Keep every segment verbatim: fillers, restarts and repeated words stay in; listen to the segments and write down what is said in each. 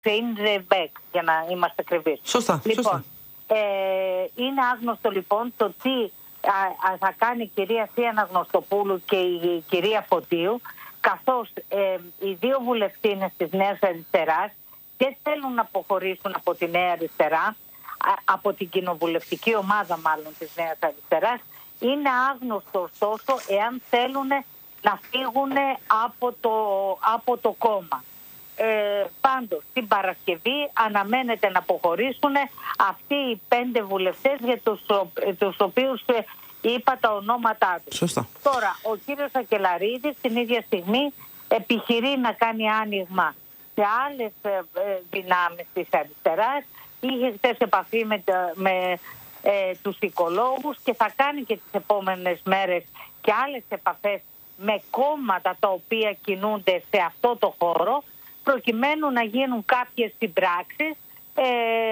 Φέινρεμπεκ, για να είμαστε ακριβείς. Σωστά, λοιπόν, σωστά. Ε, είναι άγνωστο λοιπόν το τι α, α, θα κάνει η κυρία Θεία Αναγνωστοπούλου και η κυρία Φωτίου, καθώς ε, οι δύο βουλευτίνες της Νέας Αριστεράς δεν θέλουν να αποχωρήσουν από τη Νέα Αριστερά, α, από την κοινοβουλευτική ομάδα μάλλον της Νέας Αριστεράς. Είναι άγνωστο ωστόσο εάν θέλουν να φύγουν από το, από το κόμμα. Ε, πάντως, την Παρασκευή αναμένεται να αποχωρήσουν αυτοί οι πέντε βουλευτές για τους, τους οποίους ε, είπα τα ονόματά τους. Σωστά. Τώρα, ο κύριος Ακελαρίδης την ίδια στιγμή επιχειρεί να κάνει άνοιγμα σε άλλες ε, ε, δυνάμεις της αριστεράς. Είχε χθες επαφή με, με ε, τους οικολόγους και θα κάνει και τις επόμενες μέρες και άλλες επαφές με κόμματα τα οποία κινούνται σε αυτό το χώρο, προκειμένου να γίνουν κάποιες συμπράξεις ε,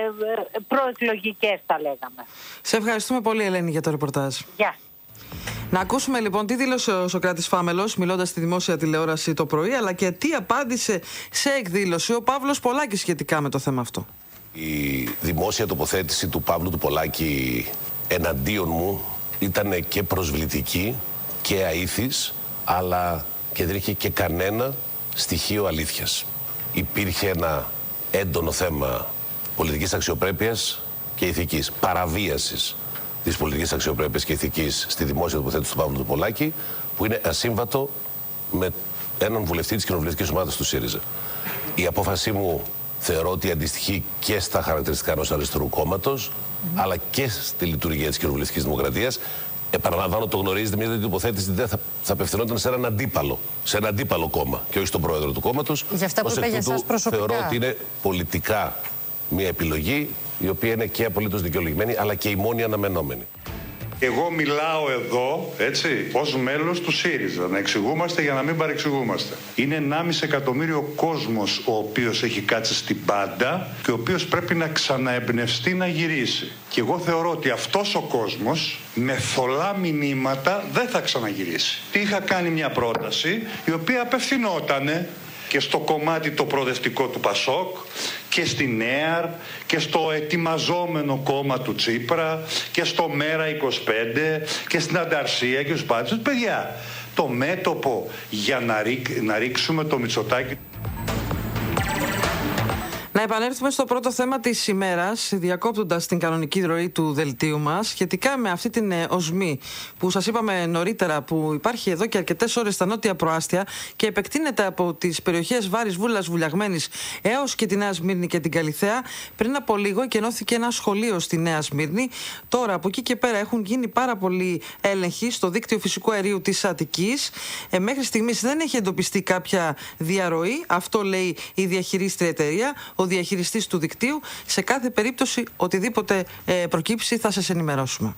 προεκλογικές, θα λέγαμε. Σε ευχαριστούμε πολύ, Ελένη, για το ρεπορτάζ. Γεια. Να ακούσουμε λοιπόν τι δήλωσε ο Σωκράτης Φάμελος μιλώντας στη δημόσια τηλεόραση το πρωί, αλλά και τι απάντησε σε εκδήλωση ο Παύλος Πολάκης σχετικά με το θέμα αυτό. Η δημόσια τοποθέτηση του Παύλου του Πολάκη εναντίον μου ήταν και προσβλητική και αήθης, αλλά και δεν είχε και κανένα στοιχείο αλήθειας. Υπήρχε ένα έντονο θέμα πολιτικής αξιοπρέπειας και ηθικής, παραβίασης της πολιτικής αξιοπρέπειας και ηθικής στη δημόσια τοποθέτηση του Παύλου του Πολάκη, που είναι ασύμβατο με έναν βουλευτή της κοινοβουλευτικής ομάδας του ΣΥΡΙΖΑ. Η απόφασή μου θεωρώ ότι αντιστοιχεί και στα χαρακτηριστικά ενός αριστερού κόμματος, mm-hmm. αλλά και στη λειτουργία της κοινοβουλευτικής δημοκρατίας. Επαναλαμβάνω, το γνωρίζετε, μια τέτοια τοποθέτηση δεν θα, θα απευθυνόταν σε έναν αντίπαλο, σε έναν αντίπαλο κόμμα και όχι στον πρόεδρο του κόμματος. Για αυτά που είπε για εσάς προσωπικά. Θεωρώ ότι είναι πολιτικά μια επιλογή η οποία είναι και απολύτως δικαιολογημένη, αλλά και η μόνη αναμενόμενη. Εγώ μιλάω εδώ, έτσι, ως μέλος του ΣΥΡΙΖΑ, να εξηγούμαστε για να μην παρεξηγούμαστε. Είναι ενάμιση εκατομμύριο κόσμος ο οποίος έχει κάτσει στην πάντα και ο οποίος πρέπει να ξαναεμπνευστεί να γυρίσει. Και εγώ θεωρώ ότι αυτός ο κόσμος με θολά μηνύματα δεν θα ξαναγυρίσει. Είχα κάνει μια πρόταση η οποία απευθυνότανε και στο κομμάτι το προοδευτικό του Πασόκ και στην ΕΑΡ και στο ετοιμαζόμενο κόμμα του Τσίπρα και στο ΜΕΡΑ είκοσι πέντε και στην Ανταρσία και στους πάντες. Παιδιά, το μέτωπο για να, ρί, να ρίξουμε το Μητσοτάκη. Να επανέλθουμε στο πρώτο θέμα της ημέρας, διακόπτοντας την κανονική ροή του δελτίου μας, σχετικά με αυτή την οσμή που σας είπαμε νωρίτερα, που υπάρχει εδώ και αρκετές ώρες στα νότια προάστια και επεκτείνεται από τις περιοχές Βάρης, Βούλας, Βουλιαγμένης έως και τη Νέα Σμύρνη και την Καλιθέα. Πριν από λίγο εκενώθηκε ένα σχολείο στη Νέα Σμύρνη. Τώρα από εκεί και πέρα έχουν γίνει πάρα πολλοί έλεγχοι στο δίκτυο φυσικού αερίου της Αττικής. Ε, μέχρι στιγμής δεν έχει εντοπιστεί κάποια διαρροή. Αυτό λέει η διαχειρίστρια εταιρεία. Ο διαχειριστής του δικτύου. Σε κάθε περίπτωση, οτιδήποτε ε, προκύψει, θα σας ενημερώσουμε.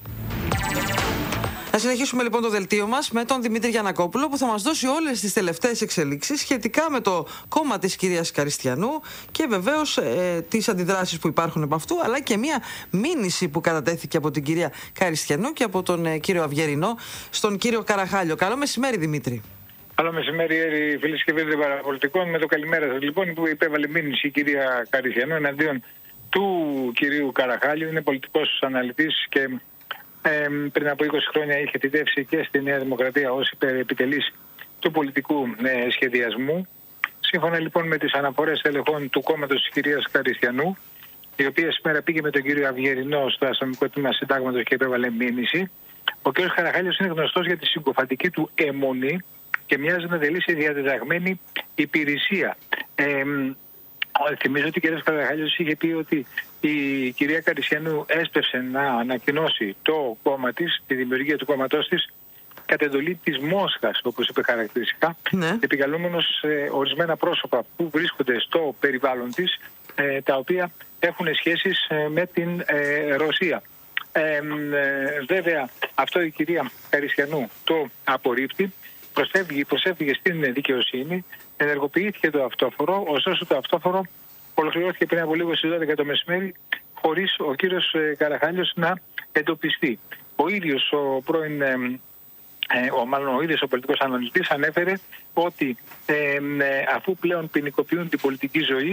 Θα συνεχίσουμε λοιπόν το δελτίο μας με τον Δημήτρη Γιαννακόπουλο, που θα μας δώσει όλες τις τελευταίες εξελίξεις σχετικά με το κόμμα της κυρίας Καριστιανού και βεβαίως ε, τις αντιδράσεις που υπάρχουν από αυτού, αλλά και μια μήνυση που κατατέθηκε από την κυρία Καριστιανού και από τον ε, κύριο Αυγερινό στον κύριο Καραχάλιο. Καλό μεσημέρι, Δημήτρη. Καλό μεσημέρι, φίλοι και φίλοι των παραπολιτικών. Με το καλημέρα σας λοιπόν, που υπέβαλε μήνυση η κυρία Καριστιανού εναντίον του κυρίου Καραχάλιου. Είναι πολιτικός αναλυτής και ε, πριν από είκοσι χρόνια είχε θητεύσει και στη Νέα Δημοκρατία ως επιτελής του πολιτικού ε, σχεδιασμού. Σύμφωνα λοιπόν με τις αναφορές ελεγχών του κόμματος της κυρίας Καριστιανού, η οποία σήμερα πήγε με τον κύριο Αυγερινό στο αστυνομικό τμήμα συντάγματος και υπέβαλε μήνυση, ο κύριος Καραχάλιος είναι γνωστός για τη συγκοφαντική του αιμονή και μοιάζει να τελείσει διαδεδαγμένη υπηρεσία. Ε, θυμίζω ότι ο κ. Καραχάλιος είχε πει ότι η κυρία Καριστιανού έσπευσε να ανακοινώσει το κόμμα της, τη δημιουργία του κόμματός της, κατ' εντολή της Μόσχας, όπως είπε χαρακτηριστικά, ναι. επικαλούμενος ε, ορισμένα πρόσωπα που βρίσκονται στο περιβάλλον της, ε, τα οποία έχουν σχέσεις ε, με την ε, Ρωσία. Ε, ε, βέβαια, αυτό η κυρία Καριστιανού το απορρίπτει. Προσέφυγε, προσέφυγε στην δικαιοσύνη, ενεργοποιήθηκε το αυτόφορο, ωστόσο το αυτόφορο ολοκληρώθηκε πριν από λίγο στις δώδεκα το μεσημέρι, χωρίς ο κύριος Καραχάλιος να εντοπιστεί. Ο ίδιος ο πρώην, ε, ο, μάλλον ο ίδιος ο πολιτικός αναλυτής ανέφερε ότι ε, ε, αφού πλέον ποινικοποιούν την πολιτική ζωή,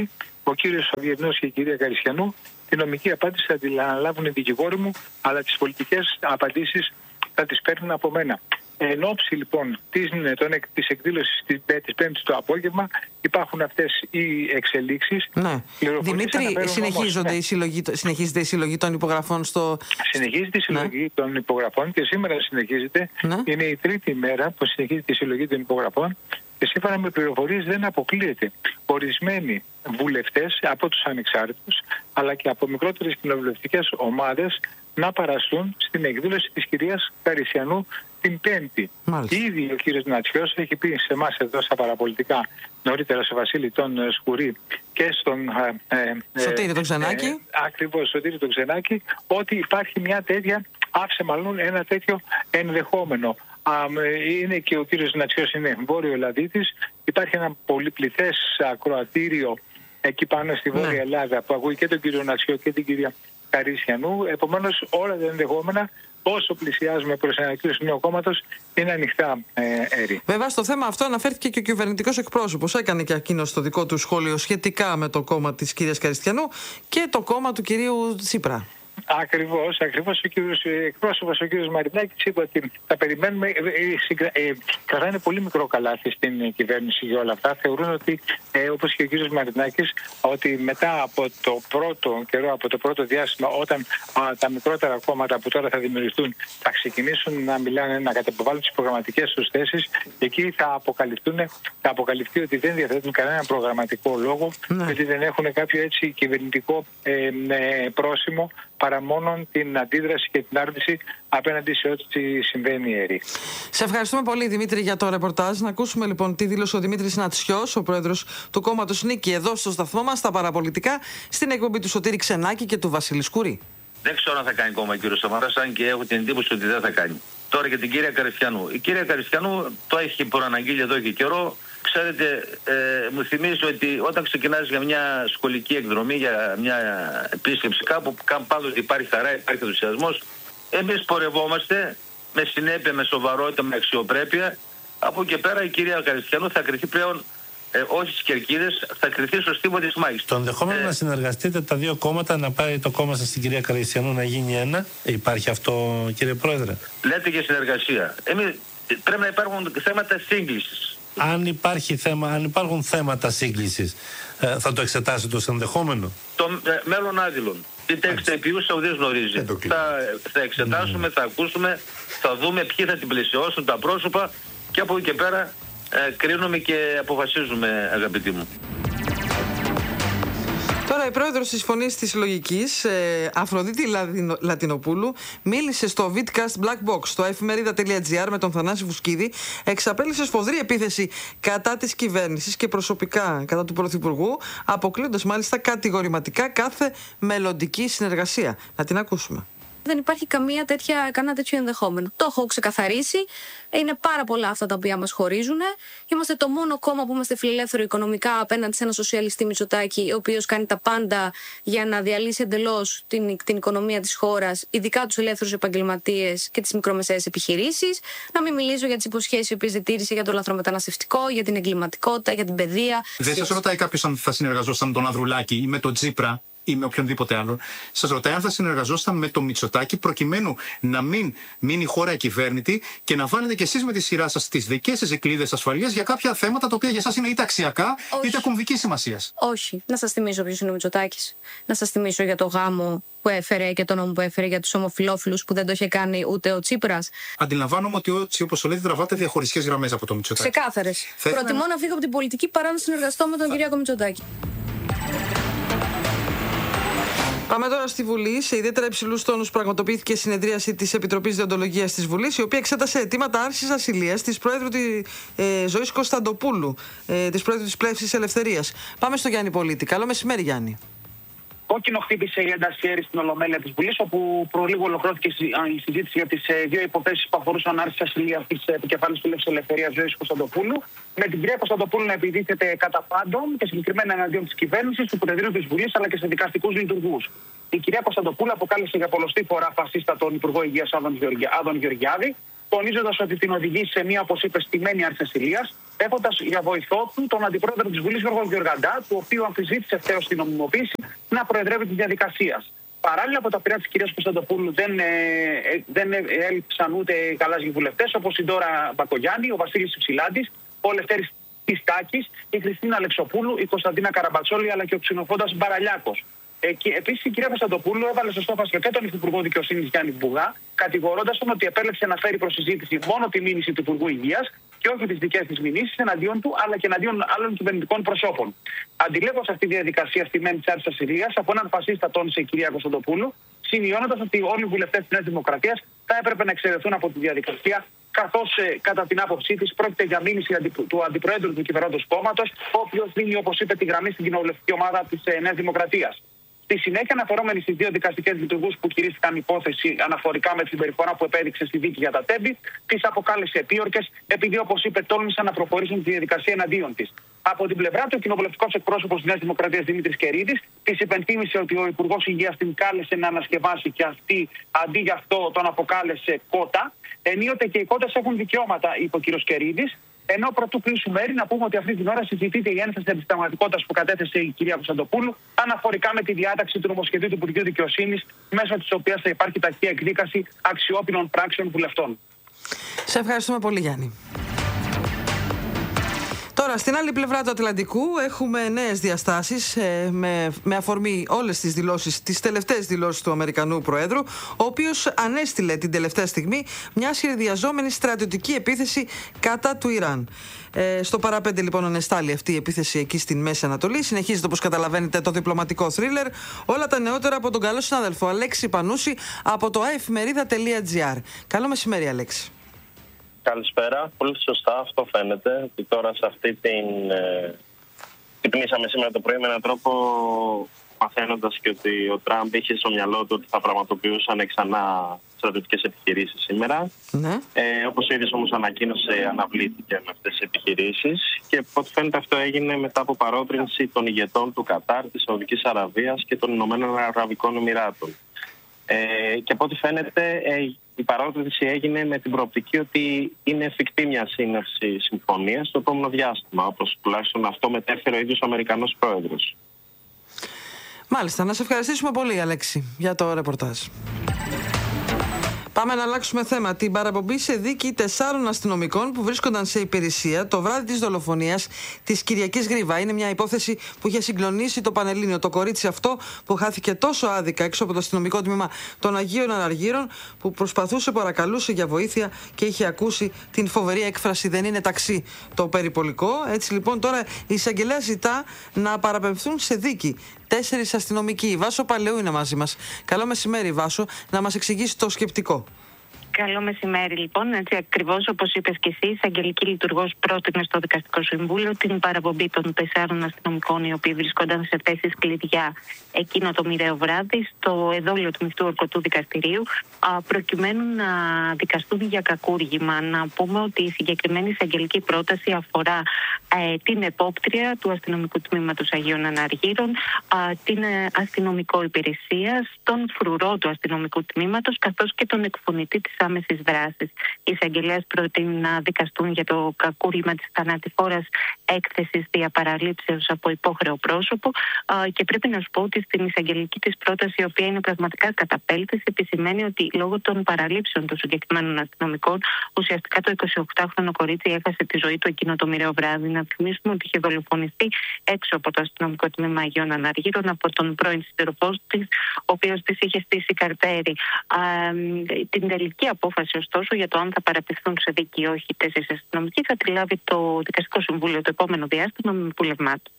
ο κύριος Αυγερνός και η κυρία Καριστιανού. Τη νομική απάντηση θα την αναλάβουν οι δικηγόροι μου, αλλά τις πολιτικές απαντήσεις θα τις παίρνουν από μένα. Εν ώψη λοιπόν της, της εκδήλωσης της Πέμπτης το απόγευμα υπάρχουν αυτές οι εξελίξεις. Ναι. Δημήτρη, συνεχίζονται όμως, ναι. η συνεχίζεται η συλλογή των υπογραφών στο... Συνεχίζεται η συλλογή ναι. των υπογραφών και σήμερα συνεχίζεται. Ναι. Είναι η τρίτη μέρα που συνεχίζεται η συλλογή των υπογραφών και σύμφωνα με πληροφορίες δεν αποκλείεται ορισμένοι βουλευτές από τους ανεξάρτητους αλλά και από μικρότερες κοινοβουλευτικές ομάδες να παραστούν στην εκδήλωση της κυρίας Καριστιανού την Πέμπτη. Μάλιστα. Ήδη ο κύριος Νατσιός έχει πει σε εμάς εδώ στα παραπολιτικά, νωρίτερα σε Βασίλη τον Σκουρί και στον ε, ε, Σωτήρη τον Ξενάκη. Ε, ακριβώς, Σωτήρη τον Ξενάκη, ότι υπάρχει μια τέτοια, άφησε μάλλον ένα τέτοιο ενδεχόμενο. Είναι και ο κύριος Νατσιός είναι βόρειο Ελλαδίτης. Υπάρχει ένα πολυπληθές ακροατήριο εκεί πάνω στη Βόρεια ναι. Ελλάδα που ακούει και τον κύριο Νατσιό και την κυρία Καριστιανού. Επομένως όλα τα ενδεχόμενα όσο πλησιάζουμε προς ένα κύριο νέο κόμματος είναι ανοιχτά ε, έρη. Βέβαια στο θέμα αυτό αναφέρθηκε και ο κυβερνητικός εκπρόσωπος. Έκανε και εκείνος το δικό του σχόλιο σχετικά με το κόμμα της κυρίας Καριστιανού και το κόμμα του κυρίου Τσίπρα. Ακριβώς, ακριβώς ο κύριος εκπρόσωπος, ο κύριος Μαρινάκης είπε ότι θα περιμένουμε, ε, ε, κρατάνε πολύ μικρό καλάθι στην κυβέρνηση για όλα αυτά. Θεωρούν ότι, ε, όπως και ο κύριος Μαρινάκης, ότι μετά από το πρώτο καιρό, από το πρώτο διάστημα, όταν α, τα μικρότερα κόμματα που τώρα θα δημιουργηθούν θα ξεκινήσουν να μιλάνε, να καταποβάλουν τις προγραμματικές τους θέσεις, εκεί θα αποκαλυφθούν, θα αποκαλυφθεί ότι δεν διαθέτουν κανένα προγραμματικό λόγο, ναι. γιατί δεν έχουν κάποιο έτσι κυβερνητικό ε, ε, πρόσημο παρά μόνο την αντίδραση και την άρνηση απέναντι σε ό,τι συμβαίνει έρη. Σε ευχαριστούμε πολύ Δημήτρη για το ρεπορτάζ. Να ακούσουμε λοιπόν τι δήλωσε ο Δημήτρης Νατσιός, ο πρόεδρος του κόμματος Νίκη, εδώ στο σταθμό μας, στα παραπολιτικά, στην εκπομπή του Σωτήρη Ξενάκη και του Βασίλη Σκουρί. Δεν ξέρω αν θα κάνει κόμμα ο κύριος Σαμαράς, αν και έχω την εντύπωση ότι δεν θα κάνει. Τώρα για την κυρία Καριστιανού. Η κυρία Καριστιανού το έχει προαναγγείλει εδώ και καιρό. Ξέρετε, ε, μου θυμίζει ότι όταν ξεκινάς για μια σχολική εκδρομή, για μια επίσκεψη κάπου, πάντοτε υπάρχει χαρά, υπάρχει ενθουσιασμός. Εμείς πορευόμαστε με συνέπεια, με σοβαρότητα, με αξιοπρέπεια. Από εκεί πέρα η κυρία Καριστιανού θα κριθεί πλέον ε, όχι στις κερκίδες, θα κριθεί στο στίβο της μάχης. Το ενδεχόμενο ε, να συνεργαστείτε τα δύο κόμματα, να πάρει το κόμμα σας στην κυρία Καριστιανού να γίνει ένα, υπάρχει αυτό κύριε Πρόεδρε? Λέτε για συνεργασία. Εμείς, πρέπει να υπάρχουν θέματα σύγκλησης. Αν, υπάρχει θέμα, αν υπάρχουν θέματα σύγκλησης, ε, θα το εξετάσετε ως ενδεχόμενο? Το ε, μέλλον άδειλων. Τι τέξτα επιούσα ουδής γνωρίζει. Θα, θα εξετάσουμε, mm. θα ακούσουμε, θα δούμε ποιοι θα την πλαισιώσουν τα πρόσωπα και από εκεί και πέρα ε, κρίνουμε και αποφασίζουμε, αγαπητοί μου. Τώρα η πρόεδρος της Φωνής της Λογικής, ε, Αφροδίτη Λατινοπούλου, μίλησε στο Vidcast Black Box, στο εφημερίδα τελεία τζι άρ με τον Θανάση Βουσκίδη, εξαπέλυσε σφοδρή επίθεση κατά της κυβέρνησης και προσωπικά κατά του Πρωθυπουργού, αποκλείοντας μάλιστα κατηγορηματικά κάθε μελλοντική συνεργασία. Να την ακούσουμε. Δεν υπάρχει καμία τέτοια, κανένα τέτοιο ενδεχόμενο. Το έχω ξεκαθαρίσει. Είναι πάρα πολλά αυτά τα οποία μας χωρίζουν. Είμαστε το μόνο κόμμα που είμαστε φιλελεύθερο οικονομικά απέναντι σε ένα σοσιαλιστή Μητσοτάκη, ο οποίος κάνει τα πάντα για να διαλύσει εντελώς την, την οικονομία της χώρας, ειδικά τους ελεύθερους επαγγελματίες και τις μικρομεσαίες επιχειρήσεις. Να μην μιλήσω για τις υποσχέσεις οι οποίες διατήρησε για το λαθρομεταναστευτικό, για την εγκληματικότητα, για την παιδεία. Δεν σας ρωτάει κάποιος αν θα συνεργαζόταν με τον Ανδρουλάκη ή με τον Τσίπρα ή με οποιονδήποτε άλλον. Σας ρωτάει αν θα συνεργαζόσασταν με τον Μητσοτάκη προκειμένου να μην μείνει η χώρα ακυβέρνητη και να βάλετε κι εσείς με τη σειρά σας τις δικές σας δικλείδες ασφαλείας για κάποια θέματα τα οποία για εσάς είναι είτε αξιακά είτε κομβικής σημασίας. Όχι. Να σας θυμίσω ποιος είναι ο Μητσοτάκης. Να σας θυμίσω για το γάμο που έφερε και τον νόμο που έφερε για τους ομοφυλόφιλους που δεν το είχε κάνει ούτε ο Τσίπρας. Αντιλαμβάνομαι ότι έτσι όπως το λέτε τραβάτε διαχωριστικές γραμμές από τον Μητσοτάκη. Ξεκάθαρες. Θα... Προτιμώ να φύγω από την πολιτική παρά να συνεργαστώ με τον θα... Κυριάκο Μητσοτάκη. Πάμε τώρα στη Βουλή. Σε ιδιαίτερα υψηλούς τόνους πραγματοποιήθηκε συνεδρίαση της Επιτροπής Δεοντολογίας της Βουλής, η οποία εξέτασε αιτήματα άρσης ασυλίας της Προέδρου τη, ε, Ζωής Κωνσταντοπούλου, ε, της Προέδρου της Πλεύσης Ελευθερίας. Πάμε στο Γιάννη Πολίτη. Καλό μεσημέρι, Γιάννη. Κόκκινο χτύπησε η ένταση έρη στην Ολομέλεια της Βουλής, όπου προλίγο ολοκληρώθηκε η συζήτηση για τις δύο υποθέσεις που αφορούσαν άρση ασυλίας της επικεφαλής Πλεύσης Ελευθερίας Ζωής Κωνσταντοπούλου. Με την κυρία Κωνσταντοπούλου να επιδίθεται κατά πάντων και συγκεκριμένα εναντίον της κυβέρνησης, του Προεδρείου της Βουλής αλλά και σε δικαστικούς λειτουργούς. Η κυρία Κωνσταντοπούλου αποκάλεσε για πολλοστή φορά φασίστα τον Υπουργό Υγείας Άδων Γεωργιάδη, τονίζοντας ότι την οδηγεί σε μια, όπως είπε, στημένη άρση ασυλίας, έχοντας για βοηθό του τον αντιπρόεδρο της Βουλής Γιώργο Γεωργαντά, του οποίου αμφισβήτησε ευθέως την νομιμοποίηση, να προεδρεύει τη διαδικασία. Παράλληλα, από τα πειρά της κυρίας Κωνσταντοπούλου δεν, ε, δεν έλειψαν ούτε καλάζιοι βουλευτές, όπως η Ντόρα Μπακογιάννη, ο Βασίλης Υψηλάντης, ο Λευτέρης Τιστάκης, η Χριστίνα Αλεξοπούλου, η Κωνσταντίνα Καραμπατσόλη αλλά και ο ξενοφόντας Μπαραλιάκος. Ε, Επίσης, η κυρία Κωνσταντοπούλου έβαλε στο στόχαστρο και τον Υφυπουργό Δικαιοσύνης Γιάννη Μπουγά, κατηγορώντας τον ότι επέλεξε να φέρει προς συζήτηση μόνο τη μήνυση του Υπουργού Υγείας και όχι τις δικές της μηνύσεις εναντίον του αλλά και εναντίον άλλων κυβερνητικών προσώπων. Αντιλέγω αυτή τη διαδικασία στημένη της άρσης ασυλίας από έναν φασίστα, τόνισε η κυρία Κωνσταντοπούλου, σημειώνοντας ότι όλοι οι βουλευτές της Νέας Δημοκρατίας θα έπρεπε να εξαιρεθούν από τη διαδικασία, καθώς ε, κατά την άποψή της πρόκειται για μήνυση αντι, του αντιπροέδρου του κυβερνώντος κόμματος, ο οποίος δίνει, όπως είπε, τη γραμμή στην κοινοβουλευτική ομάδα της ε, Νέας Δημοκρατίας. Στη συνέχεια, αναφερόμενοι στις δύο δικαστικές λειτουργούς που κηρύχθηκαν υπόθεση αναφορικά με τη συμπεριφορά που επέδειξε στη δίκη για τα Τέμπη, τις αποκάλεσε επίορκες, επειδή, όπως είπε, τόλμησαν να προχωρήσουν τη διαδικασία εναντίον της. Από την πλευρά του, ο κοινοβουλευτικός εκπρόσωπος της Νέας Δημοκρατίας Δημήτρης Κερίδης της υπενθύμησε ότι ο Υπουργός Υγείας την κάλεσε να ανασκευάσει και αυτή αντί γι' αυτό τον αποκάλεσε κότα. Ενίοτε και οι κότες έχουν δικαιώματα, είπε ο κ. Κερίδης. Ενώ πρωτού κλείσουμε μέρη, να πούμε ότι αυτή την ώρα συζητείται η ένσταση αντισταγματικότητας που κατέθεσε η κυρία Κωνσταντοπούλου αναφορικά με τη διάταξη του νομοσχεδίου του Υπουργείου Δικαιοσύνης, μέσω της οποίας θα υπάρχει ταχεία εκδίκαση αξιόπινων πράξεων βουλευτών. Σε ευχαριστούμε πολύ, Γιάννη. Τώρα, στην άλλη πλευρά του Ατλαντικού έχουμε νέες διαστάσεις ε, με, με αφορμή όλες τις δηλώσεις, τις τελευταίες δηλώσεις του Αμερικανού Προέδρου, ο οποίος ανέστηλε την τελευταία στιγμή μια σχεδιαζόμενη στρατιωτική επίθεση κατά του Ιράν. Ε, στο παραπέντε λοιπόν ανεστάλλει αυτή η επίθεση εκεί στην Μέση Ανατολή. Συνεχίζεται, όπως καταλαβαίνετε, το διπλωματικό θρίλερ. Όλα τα νεότερα από τον καλό συνάδελφο Αλέξη Πανούση από το αεφημερίδα τελεία τζι άρ. Καλό μεσημέρι, Αλέξη. Καλησπέρα. Πολύ σωστά αυτό φαίνεται. Ότι τώρα σε αυτή την. Ε, ξυπνήσαμε σήμερα το πρωί με έναν τρόπο, μαθαίνοντας και ότι ο Τραμπ είχε στο μυαλό του ότι θα πραγματοποιούσαν ξανά στρατιωτικές επιχειρήσεις σήμερα. Ναι. Ε, όπως ο ίδιος όμως ανακοίνωσε, αναβλήθηκε με αυτές τις επιχειρήσεις. Και από ό,τι φαίνεται αυτό έγινε μετά από παρότρινση των ηγετών του Κατάρ, της Σαουδικής Αραβίας και των Ηνωμένων Αραβικών Εμιράτων. Ε, και από ό,τι φαίνεται, ε, η παρότριση έγινε με την προοπτική ότι είναι εφικτή μια σύναψη συμφωνίας στο επόμενο διάστημα, όπως τουλάχιστον αυτό μετέφερε ο ίδιος ο Αμερικανός Πρόεδρος. Μάλιστα. Να σε ευχαριστήσουμε πολύ, Αλέξη, για το ρεπορτάζ. Πάμε να αλλάξουμε θέμα. Την παραπομπή σε δίκη τεσσάρων αστυνομικών που βρίσκονταν σε υπηρεσία το βράδυ της δολοφονίας της Κυριακής Γρίβα. Είναι μια υπόθεση που είχε συγκλονίσει το Πανελλήνιο. Το κορίτσι αυτό που χάθηκε τόσο άδικα έξω από το αστυνομικό τμήμα των Αγίων Αναργύρων, που προσπαθούσε, παρακαλούσε για βοήθεια και είχε ακούσει την φοβερή έκφραση «Δεν είναι ταξί» το περιπολικό. Έτσι λοιπόν τώρα η εισαγγελέα ζητά να παραπεμφθούν σε δίκη τέσσερις αστυνομικοί. Η Βάσο Παλαιού είναι μαζί μας. Καλό μεσημέρι, Βάσο, να μας εξηγήσει το σκεπτικό. Καλό μεσημέρι, λοιπόν. Έτσι ακριβώς όπως είπες και εσύ, η εισαγγελική λειτουργός πρότεινε στο Δικαστικό Συμβούλιο την παραπομπή των τεσσάρων αστυνομικών, οι οποίοι βρισκόνταν σε θέσεις κλειδιά εκείνο το μοιραίο βράδυ στο εδόλιο του Μεικτού Ορκωτού Δικαστηρίου, προκειμένου να δικαστούν για κακούργημα. Να πούμε ότι η συγκεκριμένη εισαγγελική πρόταση αφορά ε, την επόπτρια του αστυνομικού τμήματος Αγίων Αναργύρων, ε, την ε, αστυνομικό υπηρεσία, τον φρουρό του αστυνομικού τμήματος, καθώς και τον εκφωνητή της άμεσης δράσης. Η εισαγγελέας προτείνει να δικαστούν για το κακούργημα της θανατηφόρας έκθεσης διαπαραλήψεως από υπόχρεο πρόσωπο, ε, και πρέπει να σου πω ότι στην εισαγγελική της πρόταση, η οποία είναι πραγματικά καταπέλτης, επισημαίνει ότι λόγω των παραλήψεων των συγκεκριμένων αστυνομικών, ουσιαστικά το εικοσιοκτάχρονο κορίτσι έχασε τη ζωή του εκείνο το μοιραίο βράδυ. Να θυμίσουμε ότι είχε δολοφονηθεί έξω από το αστυνομικό τμήμα Αγίων Αναργύρων από τον πρώην σύντροφό της, ο οποίος της είχε στήσει καρτέρι. Α, την τελική απόφαση, ωστόσο, για το αν θα παραπευθούν σε δίκη ή όχι οι τέσσερις αστυνομικοί θα τη λάβει το Δικαστικό Συμβούλιο το επόμενο διάστημα με πουλευμά του.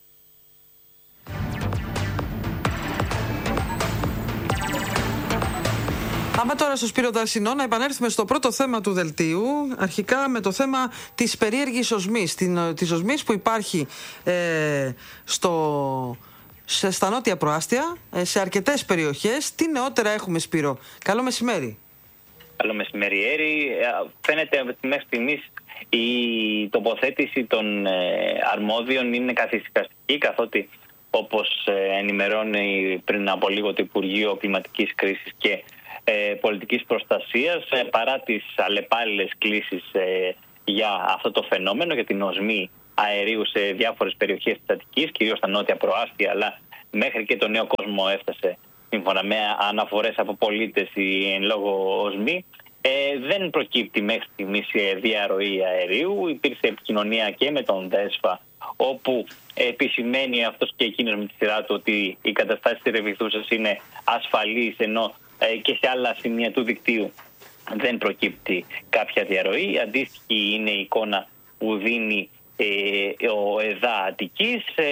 Πάμε τώρα στο Σπύρο Δαρσινό να επανέλθουμε στο πρώτο θέμα του δελτίου, αρχικά με το θέμα της περίεργης οσμής, την, της οσμής που υπάρχει ε, στο, σε, στα νότια προάστια, ε, σε αρκετές περιοχές. Τι νεότερα έχουμε, Σπύρο? Καλό μεσημέρι. Καλό μεσημέρι, Έρη. Φαίνεται μέχρι στιγμής η τοποθέτηση των αρμόδιων είναι καθησυχαστική, καθότι όπως ενημερώνει πριν από λίγο το Υπουργείο Κλιματικής Κρίσης και ε, πολιτικής προστασίας, ε, παρά τις αλλεπάλληλες κλήσεις ε, για αυτό το φαινόμενο, για την οσμή αερίου σε διάφορες περιοχές της Αττικής, κυρίως στα νότια προάστια, αλλά μέχρι και τον Νέο Κόσμο έφτασε, σύμφωνα με αναφορές από πολίτες, η εν λόγω οσμή. Ε, δεν προκύπτει μέχρι στιγμής διαρροή αερίου. Υπήρξε επικοινωνία και με τον ΔΕΣΦΑ, όπου επισημαίνει αυτός και εκείνος με τη σειρά του ότι οι καταστάσεις της Ρεβιθούσας είναι ασφαλείς, ενώ ε, και σε άλλα σημεία του δικτύου δεν προκύπτει κάποια διαρροή. Αντίστοιχη είναι η εικόνα που δίνει ε, ο ΕΔΑ Αττικής. Ε,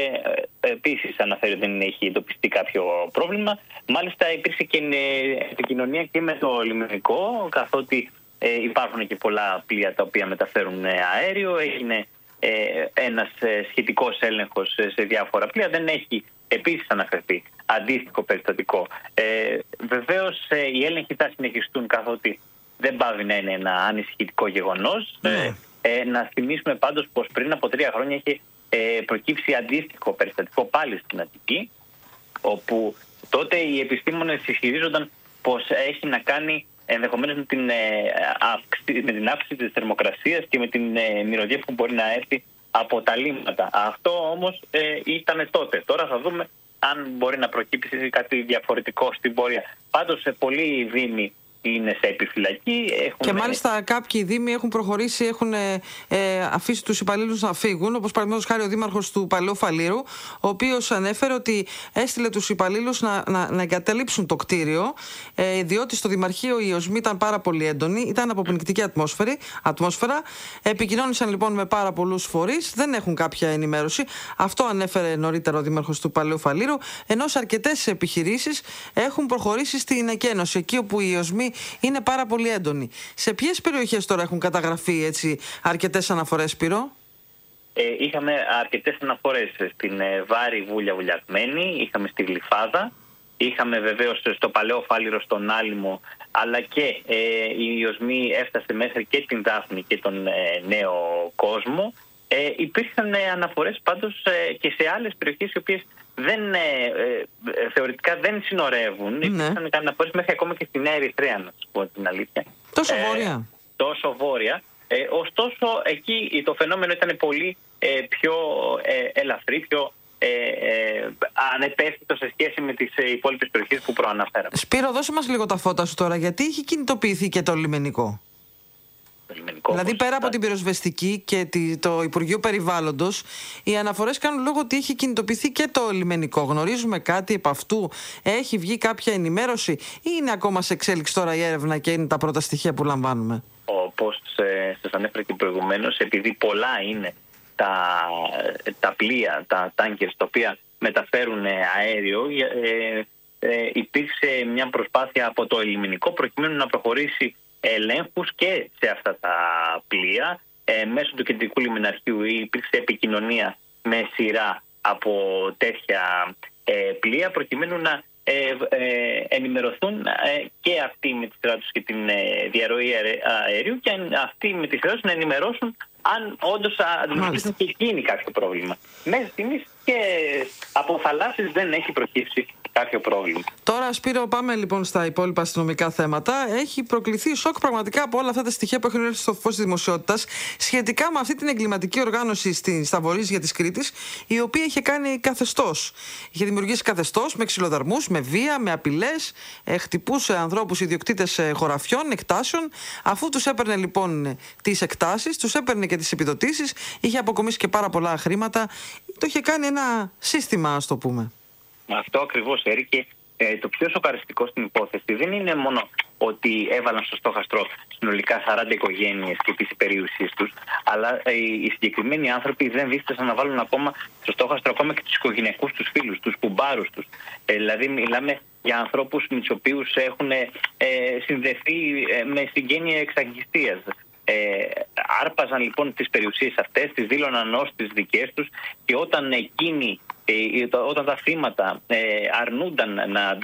επίσης αναφέρει ότι δεν έχει εντοπιστεί κάποιο πρόβλημα. Μάλιστα υπήρξε και επικοινωνία και με το λιμενικό, καθότι ε, υπάρχουν και πολλά πλοία τα οποία μεταφέρουν αέριο. Έγινε ε, ένας ε, σχετικός έλεγχος σε διάφορα πλοία. Δεν έχει επίσης αναφερθεί αντίστοιχο περιστατικό. Ε, βεβαίως ε, οι έλεγχοι θα συνεχιστούν, καθότι δεν πάβει να είναι ένα ανησυχητικό γεγονός. Mm. Ε, ε, να θυμίσουμε πάντως πως πριν από τρία χρόνια είχε ε, προκύψει αντίστοιχο περιστατικό πάλι στην Αττική, όπου τότε οι επιστήμονες ισχυρίζονταν πως έχει να κάνει ενδεχομένως με την, ε, αύξηση, με την αύξηση της θερμοκρασίας και με την ε, μυρωδιά που μπορεί να έρθει από τα λίμματα. Αυτό όμως ε, ήταν τότε. Τώρα θα δούμε αν μπορεί να προκύψει κάτι διαφορετικό στην πορεία. Πάντως σε πολλοί δήμοι είναι σε επιφυλακή. Έχουν... Και μάλιστα κάποιοι δήμοι έχουν προχωρήσει, έχουν ε, ε, αφήσει τους υπαλλήλους να φύγουν, όπως παραδείγματος χάρη ο δήμαρχος του Παλαιού Φαλήρου, ο οποίος ανέφερε ότι έστειλε τους υπαλλήλους να, να, να εγκαταλείψουν το κτίριο, ε, διότι στο Δημαρχείο η οσμή ήταν πάρα πολύ έντονη, ήταν αποπνικτική ατμόσφαιρα. Επικοινώνησαν λοιπόν με πάρα πολλούς φορείς, δεν έχουν κάποια ενημέρωση. Αυτό ανέφερε νωρίτερα ο δήμαρχος του Παλαιού Φαλήρου, ενώ σε αρκετές επιχειρήσεις έχουν προχωρήσει στην εκένωση, εκεί όπου η οσμή είναι πάρα πολύ έντονη. Σε ποιες περιοχές τώρα έχουν καταγραφεί έτσι αρκετές αναφορές, Σπύρο? Ε, είχαμε αρκετές αναφορές στην ε, Βάρη Βούλια Βουλιαγμένη, είχαμε στη Γλυφάδα, είχαμε βεβαίως στο Παλαιό Φάληρο, στον Άλυμο, αλλά και ε, η οσμή έφτασε μέχρι και την Δάφνη και τον ε, Νέο Κόσμο. Ε, υπήρχαν ε, αναφορές πάντως ε, και σε άλλες περιοχές οι οποίες δεν, ε, ε, θεωρητικά δεν συνορεύουν. Ναι. Υπήρχαν αναφορές μέχρι ακόμα και στη Νέα Ερυθρέα, να σας πω την αλήθεια. Τόσο ε, βόρεια. Τόσο βόρεια. Ε, ωστόσο, εκεί το φαινόμενο ήταν πολύ ε, πιο ε, ελαφρύ, πιο ε, ε, ανεπαίσθητο σε σχέση με τις ε, υπόλοιπες περιοχές που προαναφέραμε. Σπύρο, δώσε μας λίγο τα φώτα σου τώρα, γιατί έχει κινητοποιηθεί και το λιμενικό? Δηλαδή, πέρα από την πυροσβεστική και το Υπουργείο Περιβάλλοντος, οι αναφορές κάνουν λόγο ότι έχει κινητοποιηθεί και το λιμενικό. Γνωρίζουμε κάτι επ' αυτού? Έχει βγει κάποια ενημέρωση ή είναι ακόμα σε εξέλιξη τώρα η έρευνα και είναι τα πρώτα στοιχεία που λαμβάνουμε? Όπως ε, σας ανέφερα και προηγουμένως, επειδή πολλά είναι τα, τα πλοία, τα τάνκερ, τα οποία μεταφέρουν αέριο, ε, ε, υπήρξε μια προσπάθεια από το λιμενικό προκειμένου να προχωρήσει ελέγχους και σε αυτά τα πλοία. Ε, μέσω του κεντρικού λιμεναρχείου υπήρξε επικοινωνία με σειρά από τέτοια ε, πλοία, προκειμένου να ε, ε, ενημερωθούν ε, και αυτοί με τη σειρά τους και την ε, διαρροή αερίου, και αυτοί με τη σειρά τους να ενημερώσουν αν όντως αντιμετωπίζουν και γίνει κάποιο πρόβλημα. Μέχρι στιγμής και από θαλάσσης δεν έχει προκύψει κάποιο πρόβλημα. Τώρα, Σπύρο, πάμε λοιπόν στα υπόλοιπα αστυνομικά θέματα. Έχει προκληθεί σοκ πραγματικά από όλα αυτά τα στοιχεία που έχουν έρθει στο φως της δημοσιότητας σχετικά με αυτή την εγκληματική οργάνωση στη, στα Βορρίζια της Κρήτης, η οποία είχε κάνει καθεστώς. Είχε δημιουργήσει καθεστώς με ξυλοδαρμούς, με βία, με απειλές, ε, χτυπούσε ανθρώπους ιδιοκτήτες ε, χωραφιών, εκτάσεων. Αφού τους έπαιρνε λοιπόν τις εκτάσεις, τους έπαιρνε και τις επιδοτήσεις, είχε αποκομίσει και πάρα πολλά χρήματα. Το είχε κάνει ένα σύστημα, ας το πούμε. Αυτό ακριβώς, Έρη, και ε, το πιο σοκαριστικό στην υπόθεση δεν είναι μόνο ότι έβαλαν στο στόχαστρο συνολικά σαράντα οικογένειες και τις περιουσίες τους, αλλά ε, οι συγκεκριμένοι άνθρωποι δεν δίστασαν να βάλουν ακόμα στο στόχαστρο ακόμα και τους οικογενειακούς τους φίλους, τους κουμπάρους τους. Ε, δηλαδή μιλάμε για ανθρώπους με τους οποίους έχουν ε, συνδεθεί ε, με συγγένεια εξαγγιστίας. Ε, άρπαζαν λοιπόν τις περιουσίες αυτές, τις δήλωναν ως τις δικές τους, και όταν εκείνοι όταν τα θύματα ε, αρνούνταν να, να,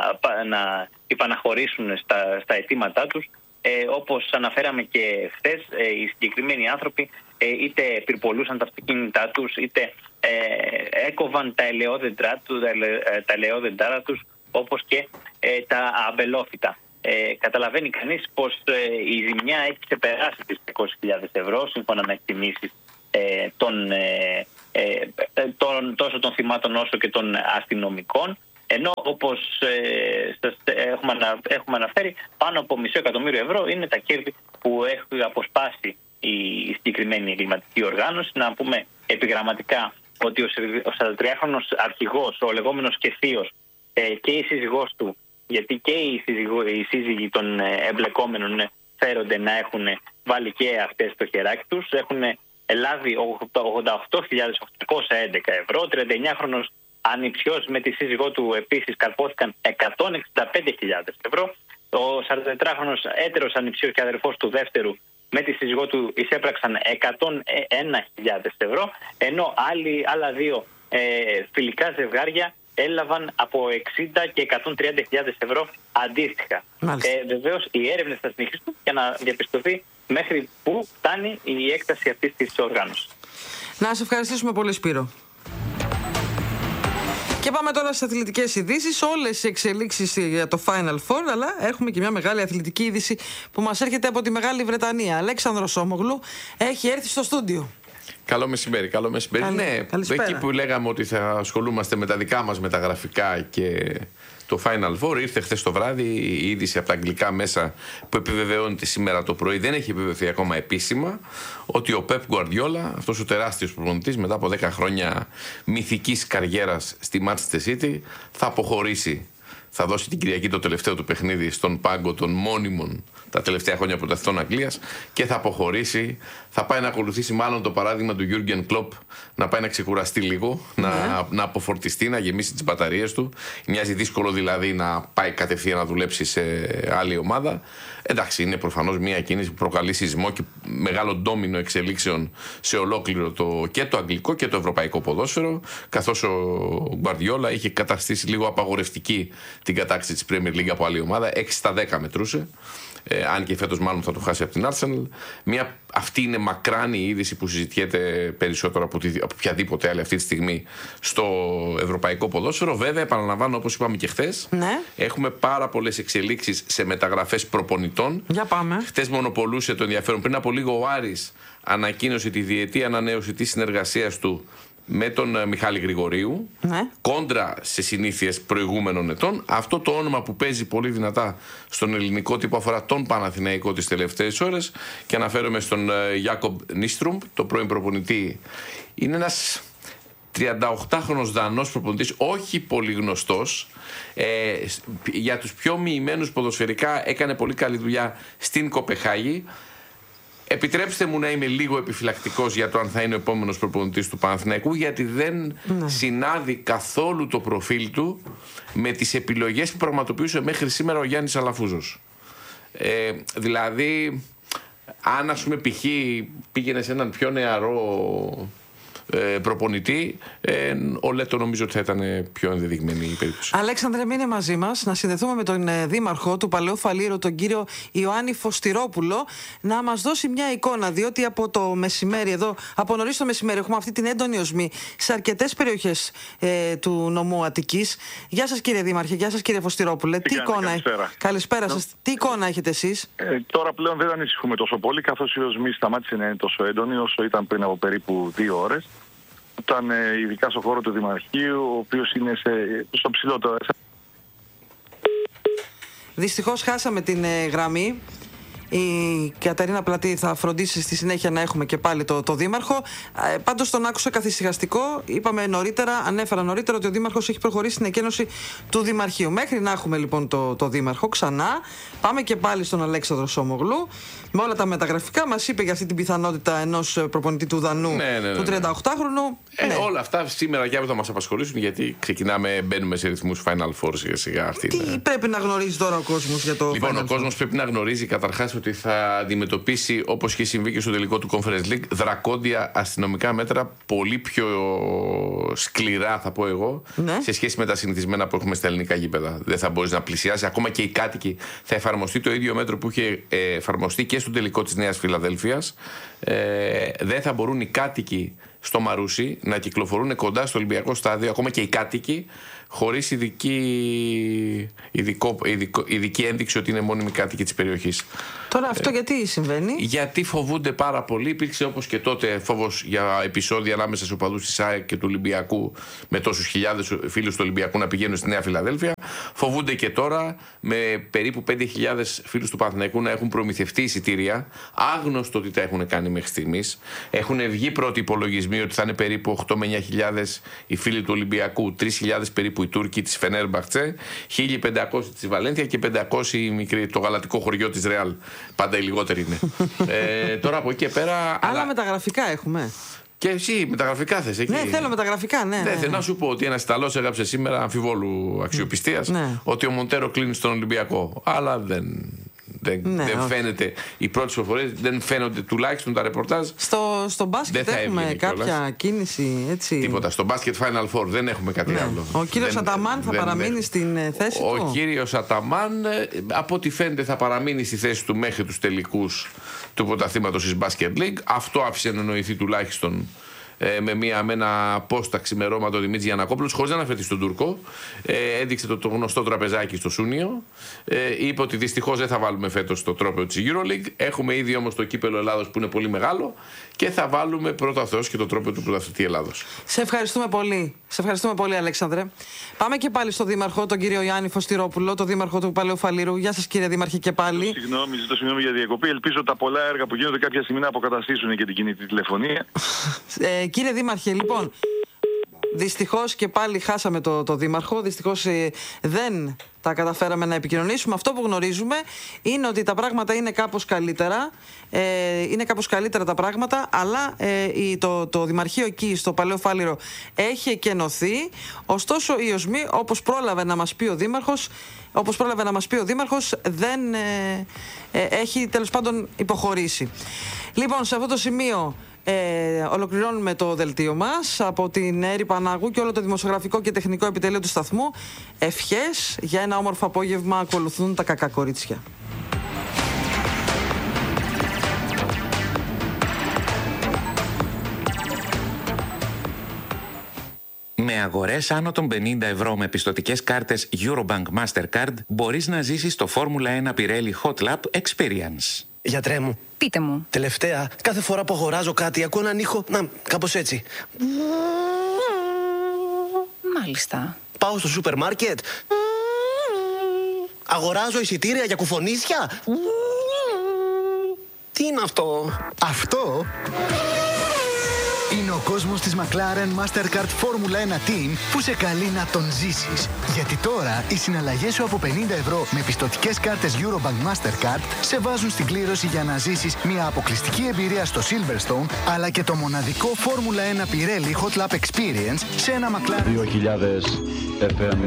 να υπαναχωρήσουν στα, στα αιτήματά τους, ε, όπως αναφέραμε και χθες, ε, οι συγκεκριμένοι άνθρωποι ε, είτε πυρπολούσαν τα αυτοκίνητά τους, είτε ε, έκοβαν τα ελαιόδεντρά τους, τα ελαιόδεντρα τους, όπως και ε, τα αμπελόφυτα. ε, καταλαβαίνει κανείς πως ε, η ζημιά έχει ξεπεράσει τις διακόσιες χιλιάδες ευρώ σύμφωνα με εκτιμήσεις ε, των, ε, ε, των, τόσο των θυμάτων όσο και των αστυνομικών. Ενώ όπως ε, σας έχουμε, ανα, έχουμε αναφέρει, πάνω από μισό εκατομμύριο ευρώ είναι τα κέρδη που έχει αποσπάσει η συγκεκριμένη εγκληματική οργάνωση. Να πούμε επιγραμματικά ότι ο σαραντατριάχρονος αρχηγός, ο λεγόμενος και θείος, ε, και η σύζυγός του, γιατί και οι, σύζυγο, οι σύζυγοι των εμπλεκόμενων φέρονται να έχουν βάλει και αυτές το χεράκι τους, έχουν λάβει ογδόντα οκτώ χιλιάδες οκτακόσια έντεκα ευρώ, τριανταεννιάχρονος ανιψιός με τη σύζυγό του επίσης καρπόθηκαν εκατόν εξήντα πέντε χιλιάδες ευρώ. Ο σαραντατετράχρονος έτερος ανιψιός και αδερφός του δεύτερου με τη σύζυγό του εισέπραξαν εκατόν ένα χιλιάδες ευρώ, ενώ άλλοι, άλλα δύο ε, φιλικά ζευγάρια έλαβαν από εξήντα και εκατόν τριάντα χιλιάδες ευρώ αντίστοιχα. Ε, βεβαίως οι έρευνες θα συνεχίσουν για να διαπιστωθεί μέχρι πού φτάνει η έκταση αυτής της οργάνωσης. Να σε ευχαριστήσουμε πολύ, Σπύρο. Και πάμε τώρα στις αθλητικές ειδήσεις. Όλες οι εξελίξεις για το Final Four, αλλά έχουμε και μια μεγάλη αθλητική είδηση που μας έρχεται από τη Μεγάλη Βρετανία. Αλέξανδρος Σόμογλου έχει έρθει στο στούντιο. Καλό μεσημέρι, καλό μεσημέρι. Καλή, ναι, καλησπέρα. Εκεί που λέγαμε ότι θα ασχολούμαστε με τα δικά μας μεταγραφικά και το Final Four, ήρθε χθες το βράδυ η είδηση από τα αγγλικά μέσα που επιβεβαιώνεται σήμερα το πρωί, δεν έχει επιβεβαιωθεί ακόμα επίσημα, ότι ο Πεπ Γκουαρδιόλα, αυτός ο τεράστιος προπονητής, μετά από δέκα χρόνια μυθικής καριέρας στη Manchester City, θα αποχωρήσει. Θα δώσει την Κυριακή το τελευταίο του παιχνίδι στον πάγκο των μόνιμων τα τελευταία χρόνια πρωταθλητών Αγγλίας και θα αποχωρήσει. Θα πάει να ακολουθήσει μάλλον το παράδειγμα του Γιούργεν Κλοπ, να πάει να ξεκουραστεί λίγο, ναι. να, να αποφορτιστεί, να γεμίσει τις μπαταρίες του. Μοιάζει δύσκολο δηλαδή να πάει κατευθείαν να δουλέψει σε άλλη ομάδα. Εντάξει, είναι προφανώς μια κίνηση που προκαλεί σεισμό και μεγάλο ντόμινο εξελίξεων σε ολόκληρο το, και το αγγλικό και το ευρωπαϊκό ποδόσφαιρο, καθώς ο Γκουαρδιόλα είχε καταστήσει λίγο απαγορευτική την κατάκτηση της Premier League από άλλη ομάδα. έξι στα δέκα μετρούσε. Ε, αν και φέτος μάλλον θα το χάσει από την Arsenal. Μια, αυτή είναι μακράν η είδηση που συζητιέται περισσότερο από, τη, από οποιαδήποτε άλλη αυτή τη στιγμή στο ευρωπαϊκό ποδόσφαιρο. Βέβαια, επαναλαμβάνω, όπως είπαμε και χθες, ναι. έχουμε πάρα πολλές εξελίξεις σε μεταγραφές προπονητών. Για πάμε. Χθες μονοπολούσε το ενδιαφέρον. Πριν από λίγο ο Άρης ανακοίνωσε τη διετή ανανέωση της συνεργασίας του με τον Μιχάλη Γρηγορίου, ναι. κόντρα σε συνήθειες προηγούμενων ετών. Αυτό το όνομα που παίζει πολύ δυνατά στον ελληνικό τύπο αφορά τον Παναθηναϊκό τις τελευταίες ώρες και αναφέρομαι στον Γιάκομπ Νίστρουμ, το πρώην προπονητή. Είναι ένας τριανταοκτάχρονος Δανός προπονητής, όχι πολύ γνωστός. Ε, για τους πιο μοιημένους ποδοσφαιρικά έκανε πολύ καλή δουλειά στην Κοπεχάγη. Επιτρέψτε μου να είμαι λίγο επιφυλακτικός για το αν θα είναι ο επόμενος προπονητής του Παναθηναϊκού, γιατί δεν ναι. συνάδει καθόλου το προφίλ του με τις επιλογές που πραγματοποιούσε μέχρι σήμερα ο Γιάννης Αλαφούζος. Ε, δηλαδή, αν ας πούμε π.χ. πήγαινε σε έναν πιο νεαρό ε, προπονητή, ε, ο Λέτο νομίζω ότι θα ήταν πιο ενδεδειγμένη η περίπτωση. Αλέξανδρε, μείνε μαζί μας να συνδεθούμε με τον ε, δήμαρχο του Παλαιού Φαλήρου, τον κύριο Ιωάννη Φωστηρόπουλο, να μας δώσει μια εικόνα, διότι από το μεσημέρι εδώ, από νωρίς το μεσημέρι, έχουμε αυτή την έντονη οσμή σε αρκετές περιοχές ε, του νομού Αττικής. Γεια σας κύριε Δήμαρχε, γεια σας κύριε Φωστηρόπουλε. Τι, Τι κάνει, εικόνα... Καλησπέρα. Καλησπέρα σας. No. Τι εικόνα έχετε εσείς? Ε, τώρα πλέον δεν ανησυχούμε τόσο πολύ, καθώς η οσμή σταμάτησε να είναι τόσο έντονη όσο ήταν πριν από περίπου δύο ώρες. Ήταν ε, ειδικά στο χώρο του Δημαρχείου, ο οποίος είναι σε, στο ψηλότερο. Δυστυχώς χάσαμε την ε, γραμμή. Η Καταρίνα Πλατή θα φροντίσει στη συνέχεια να έχουμε και πάλι το, το Δήμαρχο. Ε, πάντως τον άκουσα καθησυχαστικό. Είπαμε νωρίτερα, ανέφερα νωρίτερα ότι ο Δήμαρχος έχει προχωρήσει στην εκένωση του Δημαρχείου. Μέχρι να έχουμε λοιπόν το, το Δήμαρχο ξανά, πάμε και πάλι στον Αλέξανδρο Σόμογλου. Με όλα τα μεταγραφικά, μας είπε για αυτή την πιθανότητα ενός προπονητή του Δανού, ναι, ναι, ναι, του τριανταοκτάχρονου. Ε, ναι. Όλα αυτά σήμερα και αύριο θα μας απασχολήσουν, γιατί ξεκινάμε, μπαίνουμε σε ρυθμούς Final Four σιγά σιγά. Αυτή, Τι ναι. πρέπει να γνωρίζει τώρα ο κόσμος για το Λοιπόν, Final ο κόσμος πρέπει να γνωρίζει καταρχάς ότι θα αντιμετωπίσει, όπως είχε συμβεί και στο τελικό του Conference League, δρακόντια αστυνομικά μέτρα, πολύ πιο σκληρά θα πω εγώ, ναι. σε σχέση με τα συνηθισμένα που έχουμε στα ελληνικά γήπεδα. Δεν θα μπορείς να πλησιάσει. Ακόμα και οι κάτοικοι θα εφαρμοστεί το ίδιο μέτρο που είχε εφαρμοστεί και στον τελικό της Νέας Φιλαδέλφειας. Ε, δεν θα μπορούν οι κάτοικοι στο Μαρούσι να κυκλοφορούν κοντά στο Ολυμπιακό στάδιο, ακόμα και οι κάτοικοι, χωρίς ειδική, ειδικό, ειδικό, ειδική ένδειξη ότι είναι μόνιμοι κάτοικοι της περιοχής. Τώρα αυτό ε, γιατί συμβαίνει? Γιατί φοβούνται πάρα πολύ. Υπήρξε όπως και τότε φόβος για επεισόδια ανάμεσα στους οπαδούς της ΑΕΚ και του Ολυμπιακού, με τόσους χιλιάδες φίλους του Ολυμπιακού να πηγαίνουν στη Νέα Φιλαδέλφια. Φοβούνται και τώρα με περίπου πέντε χιλιάδες φίλους του Παναθηναϊκού να έχουν προμηθευτεί εισιτήρια. Άγνωστο τι τα έχουν κάνει μέχρι στιγμής. Έχουν βγει πρώτοι υπολογισμοί ότι θα είναι περίπου οκτώ με εννιά χιλιάδες οι φίλοι του Ολυμπιακού, τρεις χιλιάδες περίπου οι Τούρκοι της Φενέρμπαχτσε, χίλια πεντακόσιοι της Βαλένθια και πεντακόσιοι οι μικροί, το γαλατικό χωριό της Ρεάλ. Πάντα οι λιγότεροι είναι. ε, τώρα από εκεί και πέρα. Άλλα αλλά... μεταγραφικά έχουμε. Και εσύ μεταγραφικά θες εκεί? Ναι, θέλω μεταγραφικά, ναι. Δεν ναι, θέλω ναι. να σου πω ότι ένας Ιταλός έγραψε σήμερα αμφιβόλου αξιοπιστίας ναι. ότι ο Μοντέρο κλείνει στον Ολυμπιακό. Αλλά δεν. Δεν, ναι, δεν φαίνεται, οι πρώτες προφορές δεν φαίνονται, τουλάχιστον τα ρεπορτάζ. Στο, στο μπάσκετ έχουμε κάποια κιόλας. Κίνηση, έτσι. Τίποτα. Στο μπάσκετ Final Four δεν έχουμε κάτι ναι. άλλο. Ο κύριος δεν, Αταμάν θα δεν, παραμείνει δεν, στην θέση ο, του. Ο κύριος Αταμάν, από ό,τι φαίνεται, θα παραμείνει στη θέση του μέχρι τους τελικούς του πρωταθλήματος της Basket League. Αυτό άφησε να εννοηθεί τουλάχιστον με, μια, με ένα post ξημερώματο Δημήτρης Γιαννακόπουλος, χωρίς να αναφερθεί στον Τούρκο. Ε, έδειξε το, το γνωστό τραπεζάκι στο Σούνιο. Ε, είπε ότι δυστυχώς δεν θα βάλουμε φέτος το τρόπαιο της EuroLeague. Έχουμε ήδη όμως το κύπελο Ελλάδος που είναι πολύ μεγάλο και θα βάλουμε πρώτα Θεός και το τρόπαιο του πρωταθλητή Ελλάδος. Σε ευχαριστούμε πολύ. Σε ευχαριστούμε πολύ, Αλέξανδρε. Πάμε και πάλι στον Δήμαρχο, τον κύριο Γιάννη Φωστηρόπουλο, τον Δήμαρχο του Παλαιού Φαλήρου. Γεια σας, κύριε Δήμαρχε, και πάλι. Συγγνώμη, ζητώ συγγνώμη για διακοπή. Ελπίζω τα πολλά έργα που γίνονται κάποια στιγμή να αποκαταστήσουν και την κινητή τηλεφωνία. ε, κύριε Δήμαρχε, λοιπόν, δυστυχώς και πάλι χάσαμε το, το Δήμαρχο. Δυστυχώς ε, δεν τα καταφέραμε να επικοινωνήσουμε. Αυτό που γνωρίζουμε είναι ότι τα πράγματα είναι κάπως καλύτερα. Ε, είναι κάπως καλύτερα τα πράγματα, αλλά ε, το, το Δημαρχείο εκεί στο Παλαιό Φάληρο έχει εκενωθεί. Ωστόσο, η οσμή, όπως πρόλαβε να μας πει ο Δήμαρχος, όπως πρόλαβε να μας πει ο Δήμαρχος, δεν ε, ε, έχει τέλος πάντων υποχωρήσει. Λοιπόν, σε αυτό το σημείο Ε, ολοκληρώνουμε το δελτίο μας από την Έρη Πανάγου και όλο το δημοσιογραφικό και τεχνικό επιτελείο του σταθμού. Ευχές για ένα όμορφο απόγευμα. Ακολουθούν τα κακά κορίτσια. Με αγορές άνω των πενήντα ευρώ με πιστωτικές κάρτες Eurobank Mastercard μπορείς να ζήσεις το Φόρμουλα ένα Pirelli Hot Lap Experience. Γιατρέ μου. Πείτε μου. Τελευταία, κάθε φορά που αγοράζω κάτι, ακούω έναν ήχο, να, κάπως έτσι. Μάλιστα. Πάω στο σούπερ μάρκετ. Αγοράζω εισιτήρια για κουφονίσια. Τι είναι αυτό? Αυτό είναι ο κόσμος της McLaren Mastercard Φόρμουλα ένα Team που σε καλεί να τον ζήσεις. Γιατί τώρα οι συναλλαγές σου από πενήντα ευρώ με πιστωτικές κάρτες Eurobank Mastercard σε βάζουν στην κλήρωση για να ζήσεις μια αποκλειστική εμπειρία στο Silverstone, αλλά και το μοναδικό Φόρμουλα ένα Pirelli Hot Lap Experience σε ένα McLaren δύο χιλιάδες εφ εμ.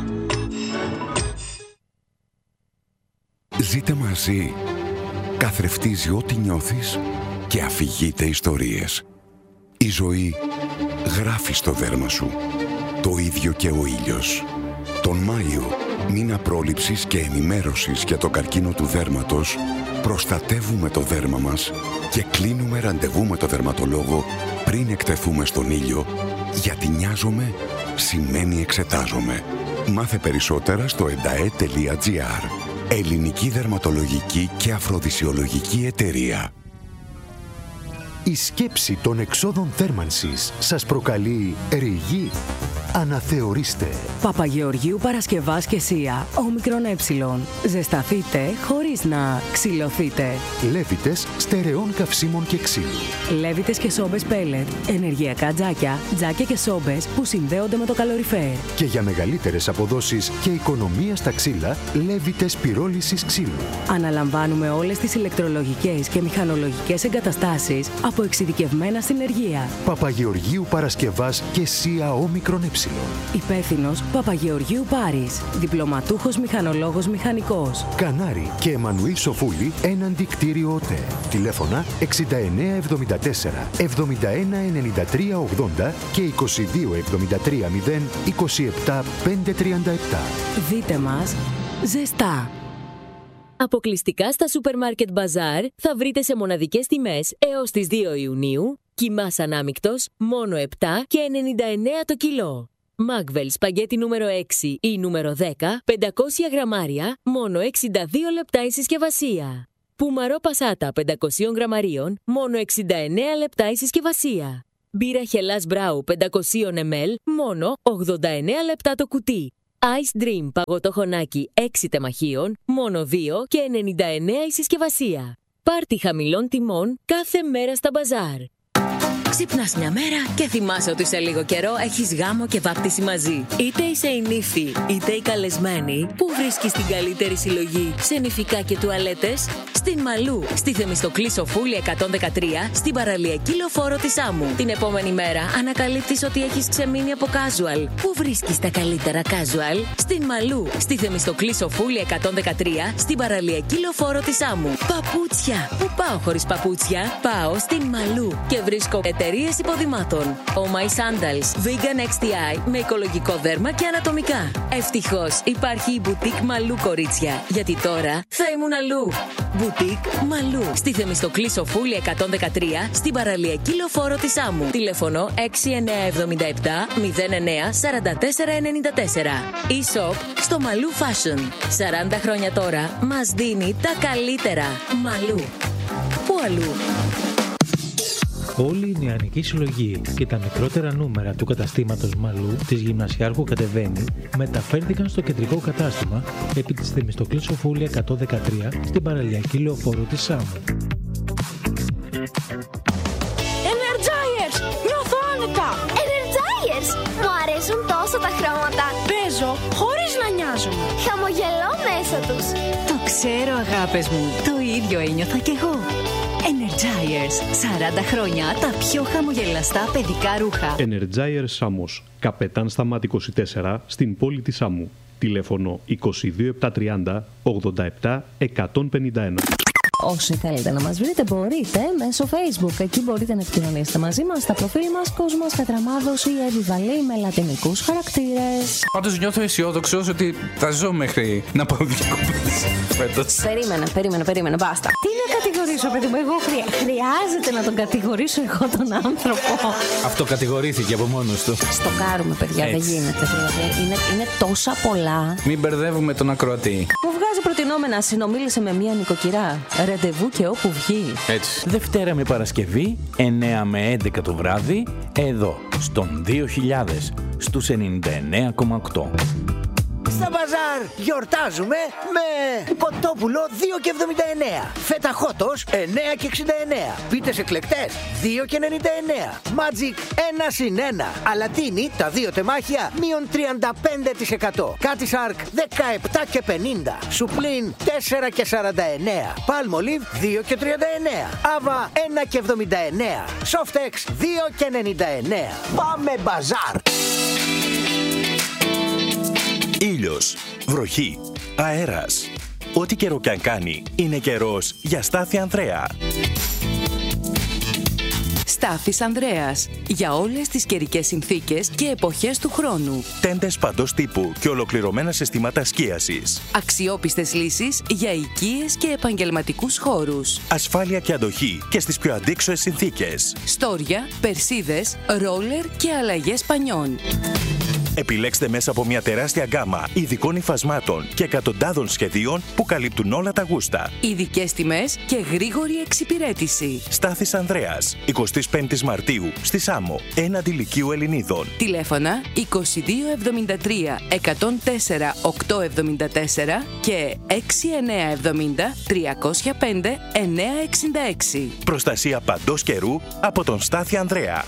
Ζείτε μαζί. Καθρεφτίζει ό,τι νιώθεις και αφηγείται ιστορίες. Η ζωή γράφει στο δέρμα σου. Το ίδιο και ο ήλιος. Τον Μάιο, μήνα πρόληψης και ενημέρωσης για τον καρκίνο του δέρματος, προστατεύουμε το δέρμα μας και κλείνουμε ραντεβού με το δερματολόγο πριν εκτεθούμε στον ήλιο, γιατί νοιάζομαι σημαίνει εξετάζομαι. Μάθε περισσότερα στο εντα ε τελεία τζι άρ. Ελληνική Δερματολογική και Αφροδισιολογική Εταιρεία. Η σκέψη των εξόδων θέρμανσης σας προκαλεί ρηγή. Αναθεωρήστε. Παπαγεωργίου Παρασκευάς και Σία, όμικρον ε. Ζεσταθείτε χωρίς να ξυλωθείτε. Λέβητες στερεών καυσίμων και ξύλου. Λέβητες και σόμπες πέλετ, ενεργειακά τζάκια, τζάκια και σόμπες που συνδέονται με το καλοριφέρ. Και για μεγαλύτερες αποδόσεις και οικονομία στα ξύλα, Λέβητες πυρόλησης ξύλου. Αναλαμβάνουμε όλες τις ηλεκτρολογικές και μηχανολογικές εγκαταστάσεις από εξειδικευμένα συνεργεία. Παπαγεωργίου Παρασκευάς και Σία, όμικρον ε. Υπεύθυνος Παπαγεωργίου Πάρης. Διπλωματούχος μηχανολόγος μηχανικός. Κανάρη και Εμμανουήλ Σοφούλη έναντι κτίριο ΟΤΕ. Τηλέφωνα εξήντα εννέα εβδομήντα τέσσερα εβδομήντα ένα ενενήντα τρία ογδόντα και είκοσι δύο εβδομήντα τρία μηδέν είκοσι επτά πεντακόσια τριάντα επτά. Δείτε μας ζεστά. Αποκλειστικά στα Supermarket Bazaar θα βρείτε σε μοναδικές τιμές έως τις δύο Ιουνίου κιμάς ανάμικτος μόνο επτά και ενενήντα εννέα το κιλό. Μάγβελ σπαγγέτι νούμερο έξι ή νούμερο δέκα, πεντακόσια γραμμάρια, μόνο εξήντα δύο λεπτά η συσκευασία. Πουμαρό πασάτα πεντακόσια γραμμαρίων, μόνο εξήντα εννέα λεπτά η συσκευασία. Μπύρα Χελάς Μπράου πεντακόσια μιλιλίτρων, μόνο ογδόντα εννέα λεπτά το κουτί. Ice Dream παγωτό χωνάκι έξι τεμαχίων, μόνο δύο και ενενήντα εννέα η συσκευασία. Πάρτι χαμηλών τιμών κάθε μέρα στα μπαζάρ. Ξυπνάς μια μέρα και θυμάσαι ότι σε λίγο καιρό έχεις γάμο και βάπτιση μαζί. Είτε είσαι η νύφη, είτε η καλεσμένη, που βρίσκεις την καλύτερη συλλογή σε νηφικά και τουαλέτες? Στην Μαλού, στη Θεμιστοκλή Σοφούλη εκατόν δεκατρία, στην παραλιακή λεωφόρο της Άμμου. Την επόμενη μέρα ανακαλύπτεις ότι έχεις ξεμείνει από casual. Πού βρίσκεις τα καλύτερα casual? Στην Μαλού, στη Θεμιστοκλή Σοφούλη εκατόν δεκατρία, στην παραλιακή λεωφόρο της Άμμου. Παπούτσια. Πού πάω χωρίς παπούτσια? Πάω στην Μαλού και βρίσκω εταιρείες υποδημάτων. Oh My Sandals, Vegan εξ τι άι με οικολογικό δέρμα και ανατομικά. Ευτυχώς υπάρχει η Boutique Μαλού, κορίτσια, γιατί τώρα θα ήμουν αλλού. Boutique Μαλού, στη Θεμιστοκλή Σοφούλη εκατόν δεκατρία, στην παραλιακή λεωφόρο της Άμμου. Τηλέφωνο έξι εννιά εβδομήντα επτά μηδέν εννιά σαράντα τέσσερα ενενήντα τέσσερα. E-shop στο Μαλού Fashion. σαράντα χρόνια τώρα μας δίνει τα καλύτερα. Μαλού. Πού αλλού? Όλη η νεανική συλλογή και τα μικρότερα νούμερα του καταστήματος Μαλού της Γυμνασιάρχου Κατεβαίνει μεταφέρθηκαν στο κεντρικό κατάστημα επί της Θεμιστοκλής Σοφούλη εκατόν δεκατρία στην παραλιακή λεωφόρο της Σάμμου. Energizers! Νιώθω άνετα! Energizers! Μου αρέσουν τόσο τα χρώματα. Παίζω χωρίς να νοιάζομαι. Χαμογελώ μέσα τους. Το ξέρω, αγάπες μου. Το ίδιο ένιωθα κι εγώ. Energizers. σαράντα χρόνια τα πιο χαμογελαστά παιδικά ρούχα. Energizers Σάμμος. Καπετάν Σταμάτη είκοσι τέσσερα στην πόλη της Σάμμου. Τηλέφωνο είκοσι δύο επτακόσια τριάντα ογδόντα επτά εκατόν πενήντα ένα. Όσοι θέλετε να μας βρείτε μπορείτε μέσω Facebook. Εκεί μπορείτε να επικοινωνήσετε μαζί μας στα προφίλ μας Κόσμος Κατραμάδος ή Εβιβαλή με λατινικούς χαρακτήρες. Πάντως νιώθω αισιόδοξος ότι θα ζω μέχρι να πάω διακοπές φέτος. Περίμενε, περίμενε, περίμενε, μπάστα. Τι να κατηγορήσω, παιδί μου, εγώ χρεια... χρειάζεται να τον κατηγορήσω εγώ τον άνθρωπο? Αυτό κατηγορήθηκε από μόνος του. Στο κάρουμε, παιδιά, Έτσι. δεν γίνεται. Δηλαδή. Είναι, είναι τόσα πολλά. Μην μπερδεύουμε τον ακροατή. Μου βγάζει προτινόμενα, συνομίλησε με μία νοικοκυρά. Ραντεβού και όπου βγει. Έτσι. Δευτέρα με Παρασκευή, εννέα με έντεκα το βράδυ, εδώ, στον δύο χιλιάδες, στους ενενήντα εννέα κόμμα οκτώ. Στα μπαζάρ γιορτάζουμε με κοτόπουλο δύο και εβδομήντα εννέα. Φέτα χότος εννέα και εξήντα εννέα. Πίτες εκλεκτές δύο και ενενήντα εννέα. Magic ένα συν ένα. Αλατίνι τα δύο τεμάχια μείον τριάντα πέντε τοις εκατό. Κάτι Σάρκ δεκαεπτά και πενήντα. Σουπλίν τέσσερα και σαράντα εννέα. Palmolive δύο και τριάντα εννέα. Άβα ένα και εβδομήντα εννέα. Softex δύο και ενενήντα εννέα. Πάμε μπαζάρ! Ήλιος, βροχή, αέρας. Ό,τι καιρό κι αν κάνει, είναι καιρός για Στάθη Ανδρέα. Στάθης Ανδρέας. Για όλες τις καιρικές συνθήκες και εποχές του χρόνου. Τέντες παντός τύπου και ολοκληρωμένα συστήματα σκίασης. Αξιόπιστες λύσεις για οικίες και επαγγελματικούς χώρους. Ασφάλεια και αντοχή και στις πιο αντίξωες συνθήκες. Στόρια, περσίδες, ρόλερ και αλλαγές πανιών. Επιλέξτε μέσα από μια τεράστια γκάμα ειδικών υφασμάτων και εκατοντάδων σχεδίων που καλύπτουν όλα τα γούστα. Ειδικές τιμές και γρήγορη εξυπηρέτηση. Στάθης Ανδρέας, εικοστή πέμπτη Μαρτίου, στη Σάμμο, έναντι Λυκείου Ελληνίδων. Τηλέφωνα είκοσι δύο εβδομήντα τρία εκατόν τέσσερα οκτακόσια εβδομήντα τέσσερα και έξι εννιά εβδομήντα τριακόσια πέντε εννιακόσια εξήντα έξι. Προστασία παντός καιρού από τον Στάθη Ανδρέα.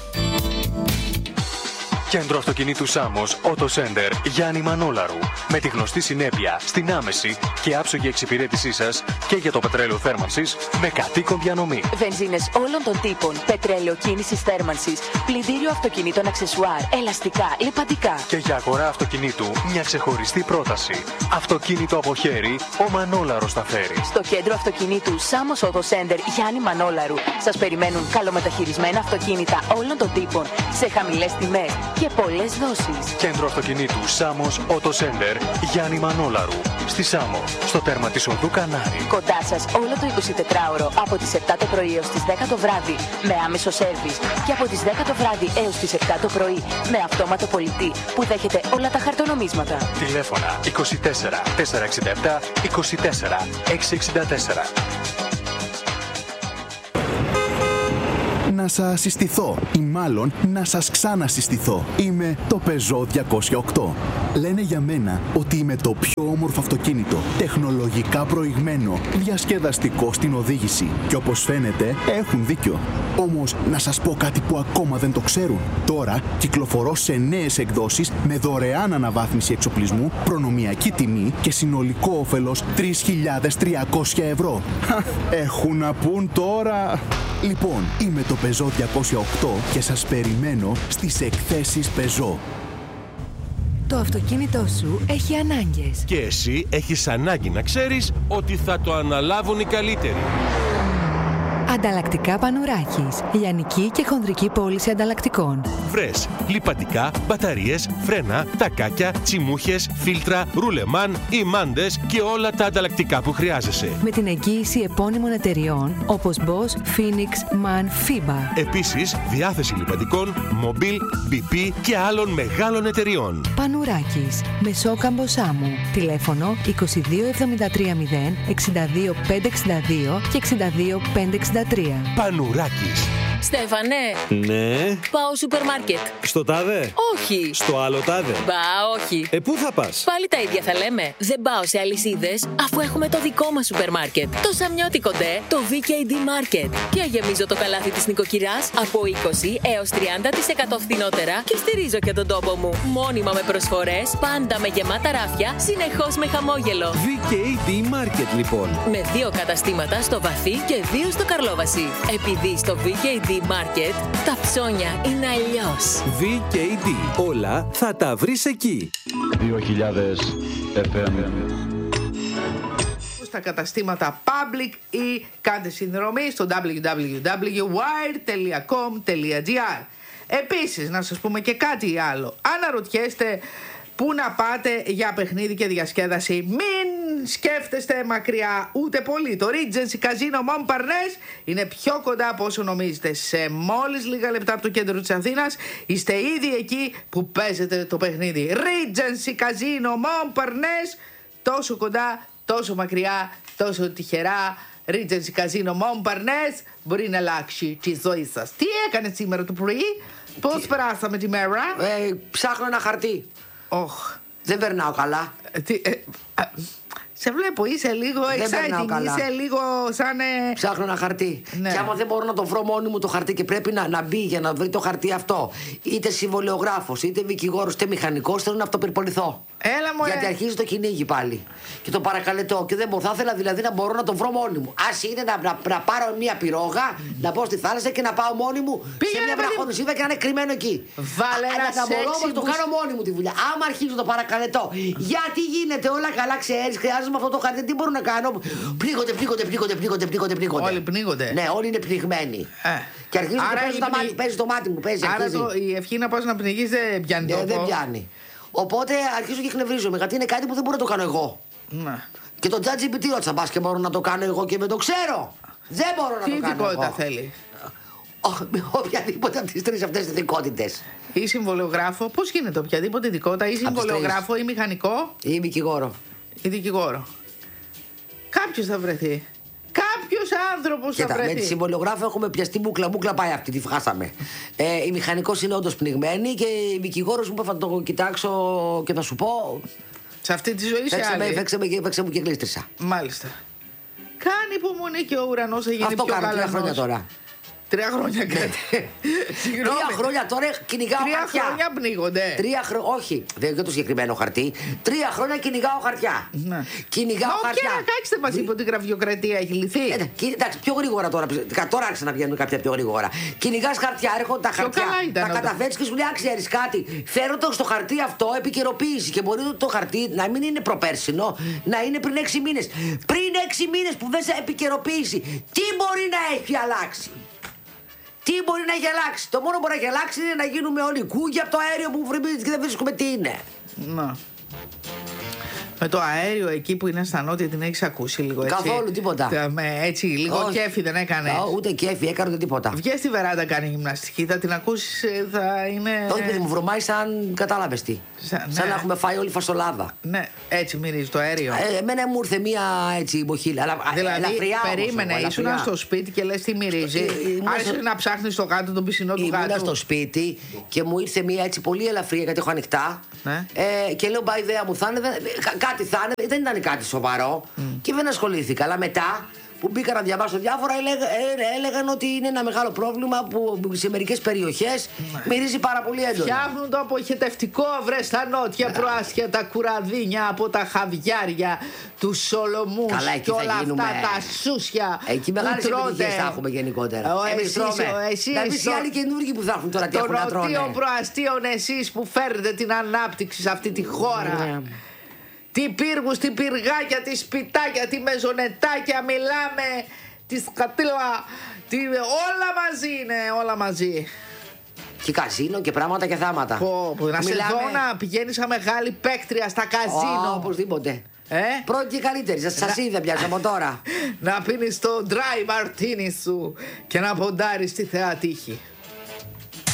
Κέντρο αυτοκινήτου Σάμος, Auto Center, Γιάννη Μανόλαρου. Με τη γνωστή συνέπεια στην άμεση και άψογη εξυπηρέτησή σας και για το πετρέλαιο θέρμανσης με κατοίκον διανομή. Βενζίνες όλων των τύπων, πετρέλαιο κίνησης θέρμανσης, πλυντήριο αυτοκινήτων αξεσουάρ, ελαστικά, λιπαντικά. Και για αγορά αυτοκινήτου μια ξεχωριστή πρόταση. Αυτοκίνητο από χέρι, ο Μανόλαρος τα φέρει. Στο κέντρο αυτοκινήτου Σάμος Auto Center Γιάννη Μανόλαρου σας περιμένουν καλομεταχειρισμένα αυτοκίνητα όλων των τύπων σε χαμηλές τιμές και πολλές δόσεις. Κέντρο αυτοκινήτου Σάμος Auto Center Γιάννη Μανόλαρου. στη Σάμο, στο τέρμα της οδού Κανάρη. Κοντά σας όλο το εικοσιτετράωρο από τις επτά το πρωί έως τις δέκα το βράδυ με άμεσο σέρβις και από τις δέκα το βράδυ έως τις επτά το πρωί με αυτόματο πολιτή που δέχεται όλα τα χαρτονομίσματα. Τηλέφωνα είκοσι τέσσερα τετρακόσια εξήντα επτά είκοσι τέσσερα εξακόσια εξήντα τέσσερα. Να σας συστηθώ ή μάλλον να σας ξανασυστηθώ. Είμαι το Peugeot διακόσια οκτώ. Λένε για μένα ότι είμαι το πιο όμορφο αυτοκίνητο, τεχνολογικά προηγμένο, διασκεδαστικό στην οδήγηση. Και όπως φαίνεται έχουν δίκιο. Όμως να σας πω κάτι που ακόμα δεν το ξέρουν. Τώρα κυκλοφορώ σε νέες εκδόσεις με δωρεάν αναβάθμιση εξοπλισμού, προνομιακή τιμή και συνολικό όφελος τρεις χιλιάδες τριακόσια ευρώ. Έχουν να πούν τώρα. Λοιπόν, είμαι το Peugeot διακόσια οκτώ και σας περιμένω στις εκθέσεις Peugeot. Το αυτοκίνητό σου έχει ανάγκες. Και εσύ έχεις ανάγκη να ξέρεις ότι θα το αναλάβουν οι καλύτεροι. Ανταλλακτικά Πανουράκης. Λιανική και χονδρική πώληση ανταλλακτικών. Βρες λιπαντικά, μπαταρίες, φρένα, τακάκια, τσιμούχες, φίλτρα, ρουλεμάν, ημάντες και όλα τα ανταλλακτικά που χρειάζεσαι. Με την εγγύηση επώνυμων εταιριών όπως Bosch, Phoenix, MAN, FIBA. Επίσης, διάθεση λιπαντικών, Mobil, μπι πι και άλλων μεγάλων εταιριών. Πανουράκης. Μεσόκαμπο Σάμου. Τηλέφωνο είκοσι δύο εβδομήντα τρία μηδέν εξήντα δύο πεντακόσια εξήντα δύο και εξήντα δύο πεντακόσια εξήντα τρία. Πανουράκης. Στέφανε. Ναι. Πάω σούπερ μάρκετ. Στο τάδε. Όχι. Στο άλλο τάδε. Μπα, όχι. Ε, πού θα πας? Πάλι τα ίδια θα λέμε. Δεν πάω σε αλυσίδες, αφού έχουμε το δικό μας σούπερ μάρκετ. Το Σαμιώτικο ντε, το βι κέι ντι Market. Και γεμίζω το καλάθι της νοικοκυράς από είκοσι έως τριάντα τοις εκατό φθηνότερα και στηρίζω και τον τόπο μου. Μόνιμα με προσφορές, πάντα με γεμάτα ράφια, συνεχώς με χαμόγελο. βι κέι ντι Market λοιπόν. Με δύο καταστήματα στο Βαθύ και δύο στο Καρλόβαση. Επειδή στο βι κέι ντι Market τα ψώνια είναι αλλιώς. βι κέι ντι. Όλα θα τα βρεις εκεί. δύο χιλιάδες εφ εμ. Στα καταστήματα Public ή κάντε συνδρομή στο double-u double-u double-u τελεία wired τελεία com τελεία gr. Επίσης, να σας πούμε και κάτι άλλο. Αναρωτιέστε πού να πάτε για παιχνίδι και διασκέδαση. Μην σκέφτεστε μακριά ούτε πολύ. Το Regency Casino Montparnasse είναι πιο κοντά από όσο νομίζετε. Σε μόλις λίγα λεπτά από το κέντρο της Αθήνας είστε ήδη εκεί που παίζετε το παιχνίδι. Regency Casino Montparnasse, τόσο κοντά, τόσο μακριά, τόσο τυχερά. Regency Casino Montparnasse μπορεί να αλλάξει τη ζωή σας. Τι έκανε σήμερα το πρωί? Πώς τι... περάσαμε τη μέρα? Ε, ψάχνω ένα χαρτί. Oh. Δεν περνάω καλά. Τι, ε, α, σε βλέπω, είσαι λίγο exciting, είσαι λίγο σαν... Ε... Ψάχνω ένα χαρτί. Ναι. Και άμα δεν μπορώ να το βρω μόνη μου το χαρτί και πρέπει να, να μπει για να βρει το χαρτί αυτό, είτε συμβολιογράφος, είτε δικηγόρος, είτε μηχανικός, θέλω να αυτοπυρποληθώ. Έλα μου, γιατί ε... αρχίζει το κυνήγι πάλι. Και το παρακαλετώ. Και δεν μπορώ. Θα ήθελα δηλαδή να μπορώ να το βρω μόνη μου. Ας είναι να, να, να πάρω μια πυρόγα, mm. να πάω στη θάλασσα και να πάω μόνη μου Πήγαινε σε μια βραχονισίδα και να είναι κρυμμένο εκεί. Βάλε ένα να μπορώ όμως το κάνω μόνη μου τη δουλειά. Άμα αρχίζω το παρακαλετώ. Γιατί γίνεται όλα καλά, ξέρεις, χρειάζομαι αυτό το χαρτί, τι μπορώ να κάνω. Πνίγονται, πνίγονται, πνίγονται, πνίγονται, πνίγονται, πνίγονται. Όλοι πνίγονται. Ναι, όλοι είναι πνιγμένοι. Ε. Και αρχίζω και παίζω το μάτι, παίζει το μάτι μου. Παίζει, άρα το, η ευχή να πας να πνιγείς δεν πιάνει τόπο. Δεν πιάνει. Οπότε αρχίζω και εκνευρίζομαι, γιατί είναι κάτι που δεν μπορώ να το κάνω εγώ. Να. Και το ChatGPT ρώτησα, μπας και μπορώ να το κάνω εγώ και με το ξέρω. Δεν μπορώ να τι το κάνω. Τι ειδικότητα θέλει? Οποιαδήποτε από τις τρεις αυτές τις ειδικότητες. Ή συμβολιογράφο, πώς γίνεται οποιαδήποτε ειδικότητα, ή συμβολιογράφο ή μηχανικό. Ή δικηγόρο. Ή δικηγόρο. Κάποιος θα βρεθεί. Κάποιος άνθρωπος θα βρεθεί. Με τη συμβολιογράφο έχουμε πιαστεί μπουκλα, μπουκλα πάει αυτή, τη χάσαμε. Ε, η μηχανικός είναι όντως πνιγμένη και η δικηγόρος μου θα το κοιτάξω και θα σου πω. Σε αυτή τη ζωή σε άλλη. Φέξε με, φέξε μου και γλίστρισα. Μάλιστα. Κάνει υπομονή και ο ουρανός θα γίνει αυτό πιο κάνω καλανός. τρία χρόνια τώρα. Τρία χρόνια κάτι. Τρία χρόνια τώρα κυνηγάω Τρία χαρτιά. Τρία χρόνια πνίγονται. Τρία χρόνια, όχι, δεν είναι το συγκεκριμένο χαρτί. Τρία χρόνια κυνηγάω χαρτιά. Ναι. Κυνηγάω Μα, χαρτιά. Μα κάτσε μας είπε ότι η γραφειοκρατία έχει λυθεί. Ε, εντάξει, πιο γρήγορα τώρα. Τώρα άρχισαν να βγαίνουν κάποια πιο γρήγορα. Κυνηγάς χαρτιά, έρχονται τα χαρτιά. Τα καταφέρεις και σου λέει, ξέρεις κάτι. Φέρω το στο χαρτί αυτό επικαιροποίηση. Και μπορεί το χαρτί να μην είναι προπέρσινο, να είναι πριν έξι μήνες. Πριν έξι μήνες που δεν σε επικαιροποίηση, τι μπορεί να έχει αλλάξει? Τι μπορεί να έχει αλλάξει? Το μόνο που μπορεί να έχει αλλάξει είναι να γίνουμε όλοι κούγια από το αέριο που βρει και δεν βρίσκουμε τι είναι. Να. Με το αέριο εκεί που είναι στα νότια την έχεις ακούσει λίγο έτσι? Καθόλου τίποτα. Με, έτσι λίγο Όχι. Κέφι δεν έκανε? Ούτε κέφι έκανε ούτε τίποτα. Βγες στη βεράντα, κάνει γυμναστική, θα την ακούσεις, θα είναι... Όχι παιδί μου, βρωμάει σαν, κατάλαβες τι. Σαν, σαν ναι. να έχουμε φάει όλη φασολάδα. Ναι, έτσι μυρίζει το αέριο. Ε, εμένα μου ήρθε μία έτσι μποχύλα. Αλλά, δηλαδή, ελαφριά, περίμενε, όμως, ήσουν στο σπίτι και λες τι μυρίζει. Ε, ε, Άρχισε στο... να ψάχνεις στο κάτω τον πισινό του κάτω. Ήμουνα στο σπίτι και μου ήρθε μία έτσι πολύ ελαφριά γιατί έχω ανοιχτά. Ναι. Ε, και λέω μπα ιδέα μου θα είναι, κάτι θα είναι, δεν ήταν κάτι σοβαρό mm. και δεν ασχολήθηκα. Αλλά μετά που μπήκα να διαβάσω διάφορα έλεγα, έλεγαν ότι είναι ένα μεγάλο πρόβλημα που σε μερικές περιοχές mm. μυρίζει πάρα πολύ έντονα. Φτιάχνουν το αποχετευτικό βρε στα νότια yeah. προάστια, τα κουραδίνια από τα χαβιάρια, του Σολομούς και όλα αυτά τα σούσια. Εκεί μεγάλες επιτυχίες θα έχουμε γενικότερα. Εμείς τρώμε. Να πεις οι άλλοι καινούργοι που θα έχουν τώρα τι έχουν να τρώνε. Των νοτίων προαστίων εσείς που φέρνετε την ανάπτυξη σε αυτή τη χώρα. Yeah. Τι πύργους, τι πυργάκια, τι σπιτάκια, τι μεζονετάκια μιλάμε, τη σκατήλα, τι... όλα μαζί είναι, όλα μαζί. Και καζίνο και πράγματα και θάματα. Πω, πω, να μιλάμε... σε δω να πηγαίνεις σαν μεγάλη παίκτρια στα καζίνο. Oh, οπωσδήποτε. Ε? Πρώτη και καλύτερη, σας, σας είδα πια από τώρα. Να πίνεις το dry martini σου και να ποντάρεις τη θεά τύχη.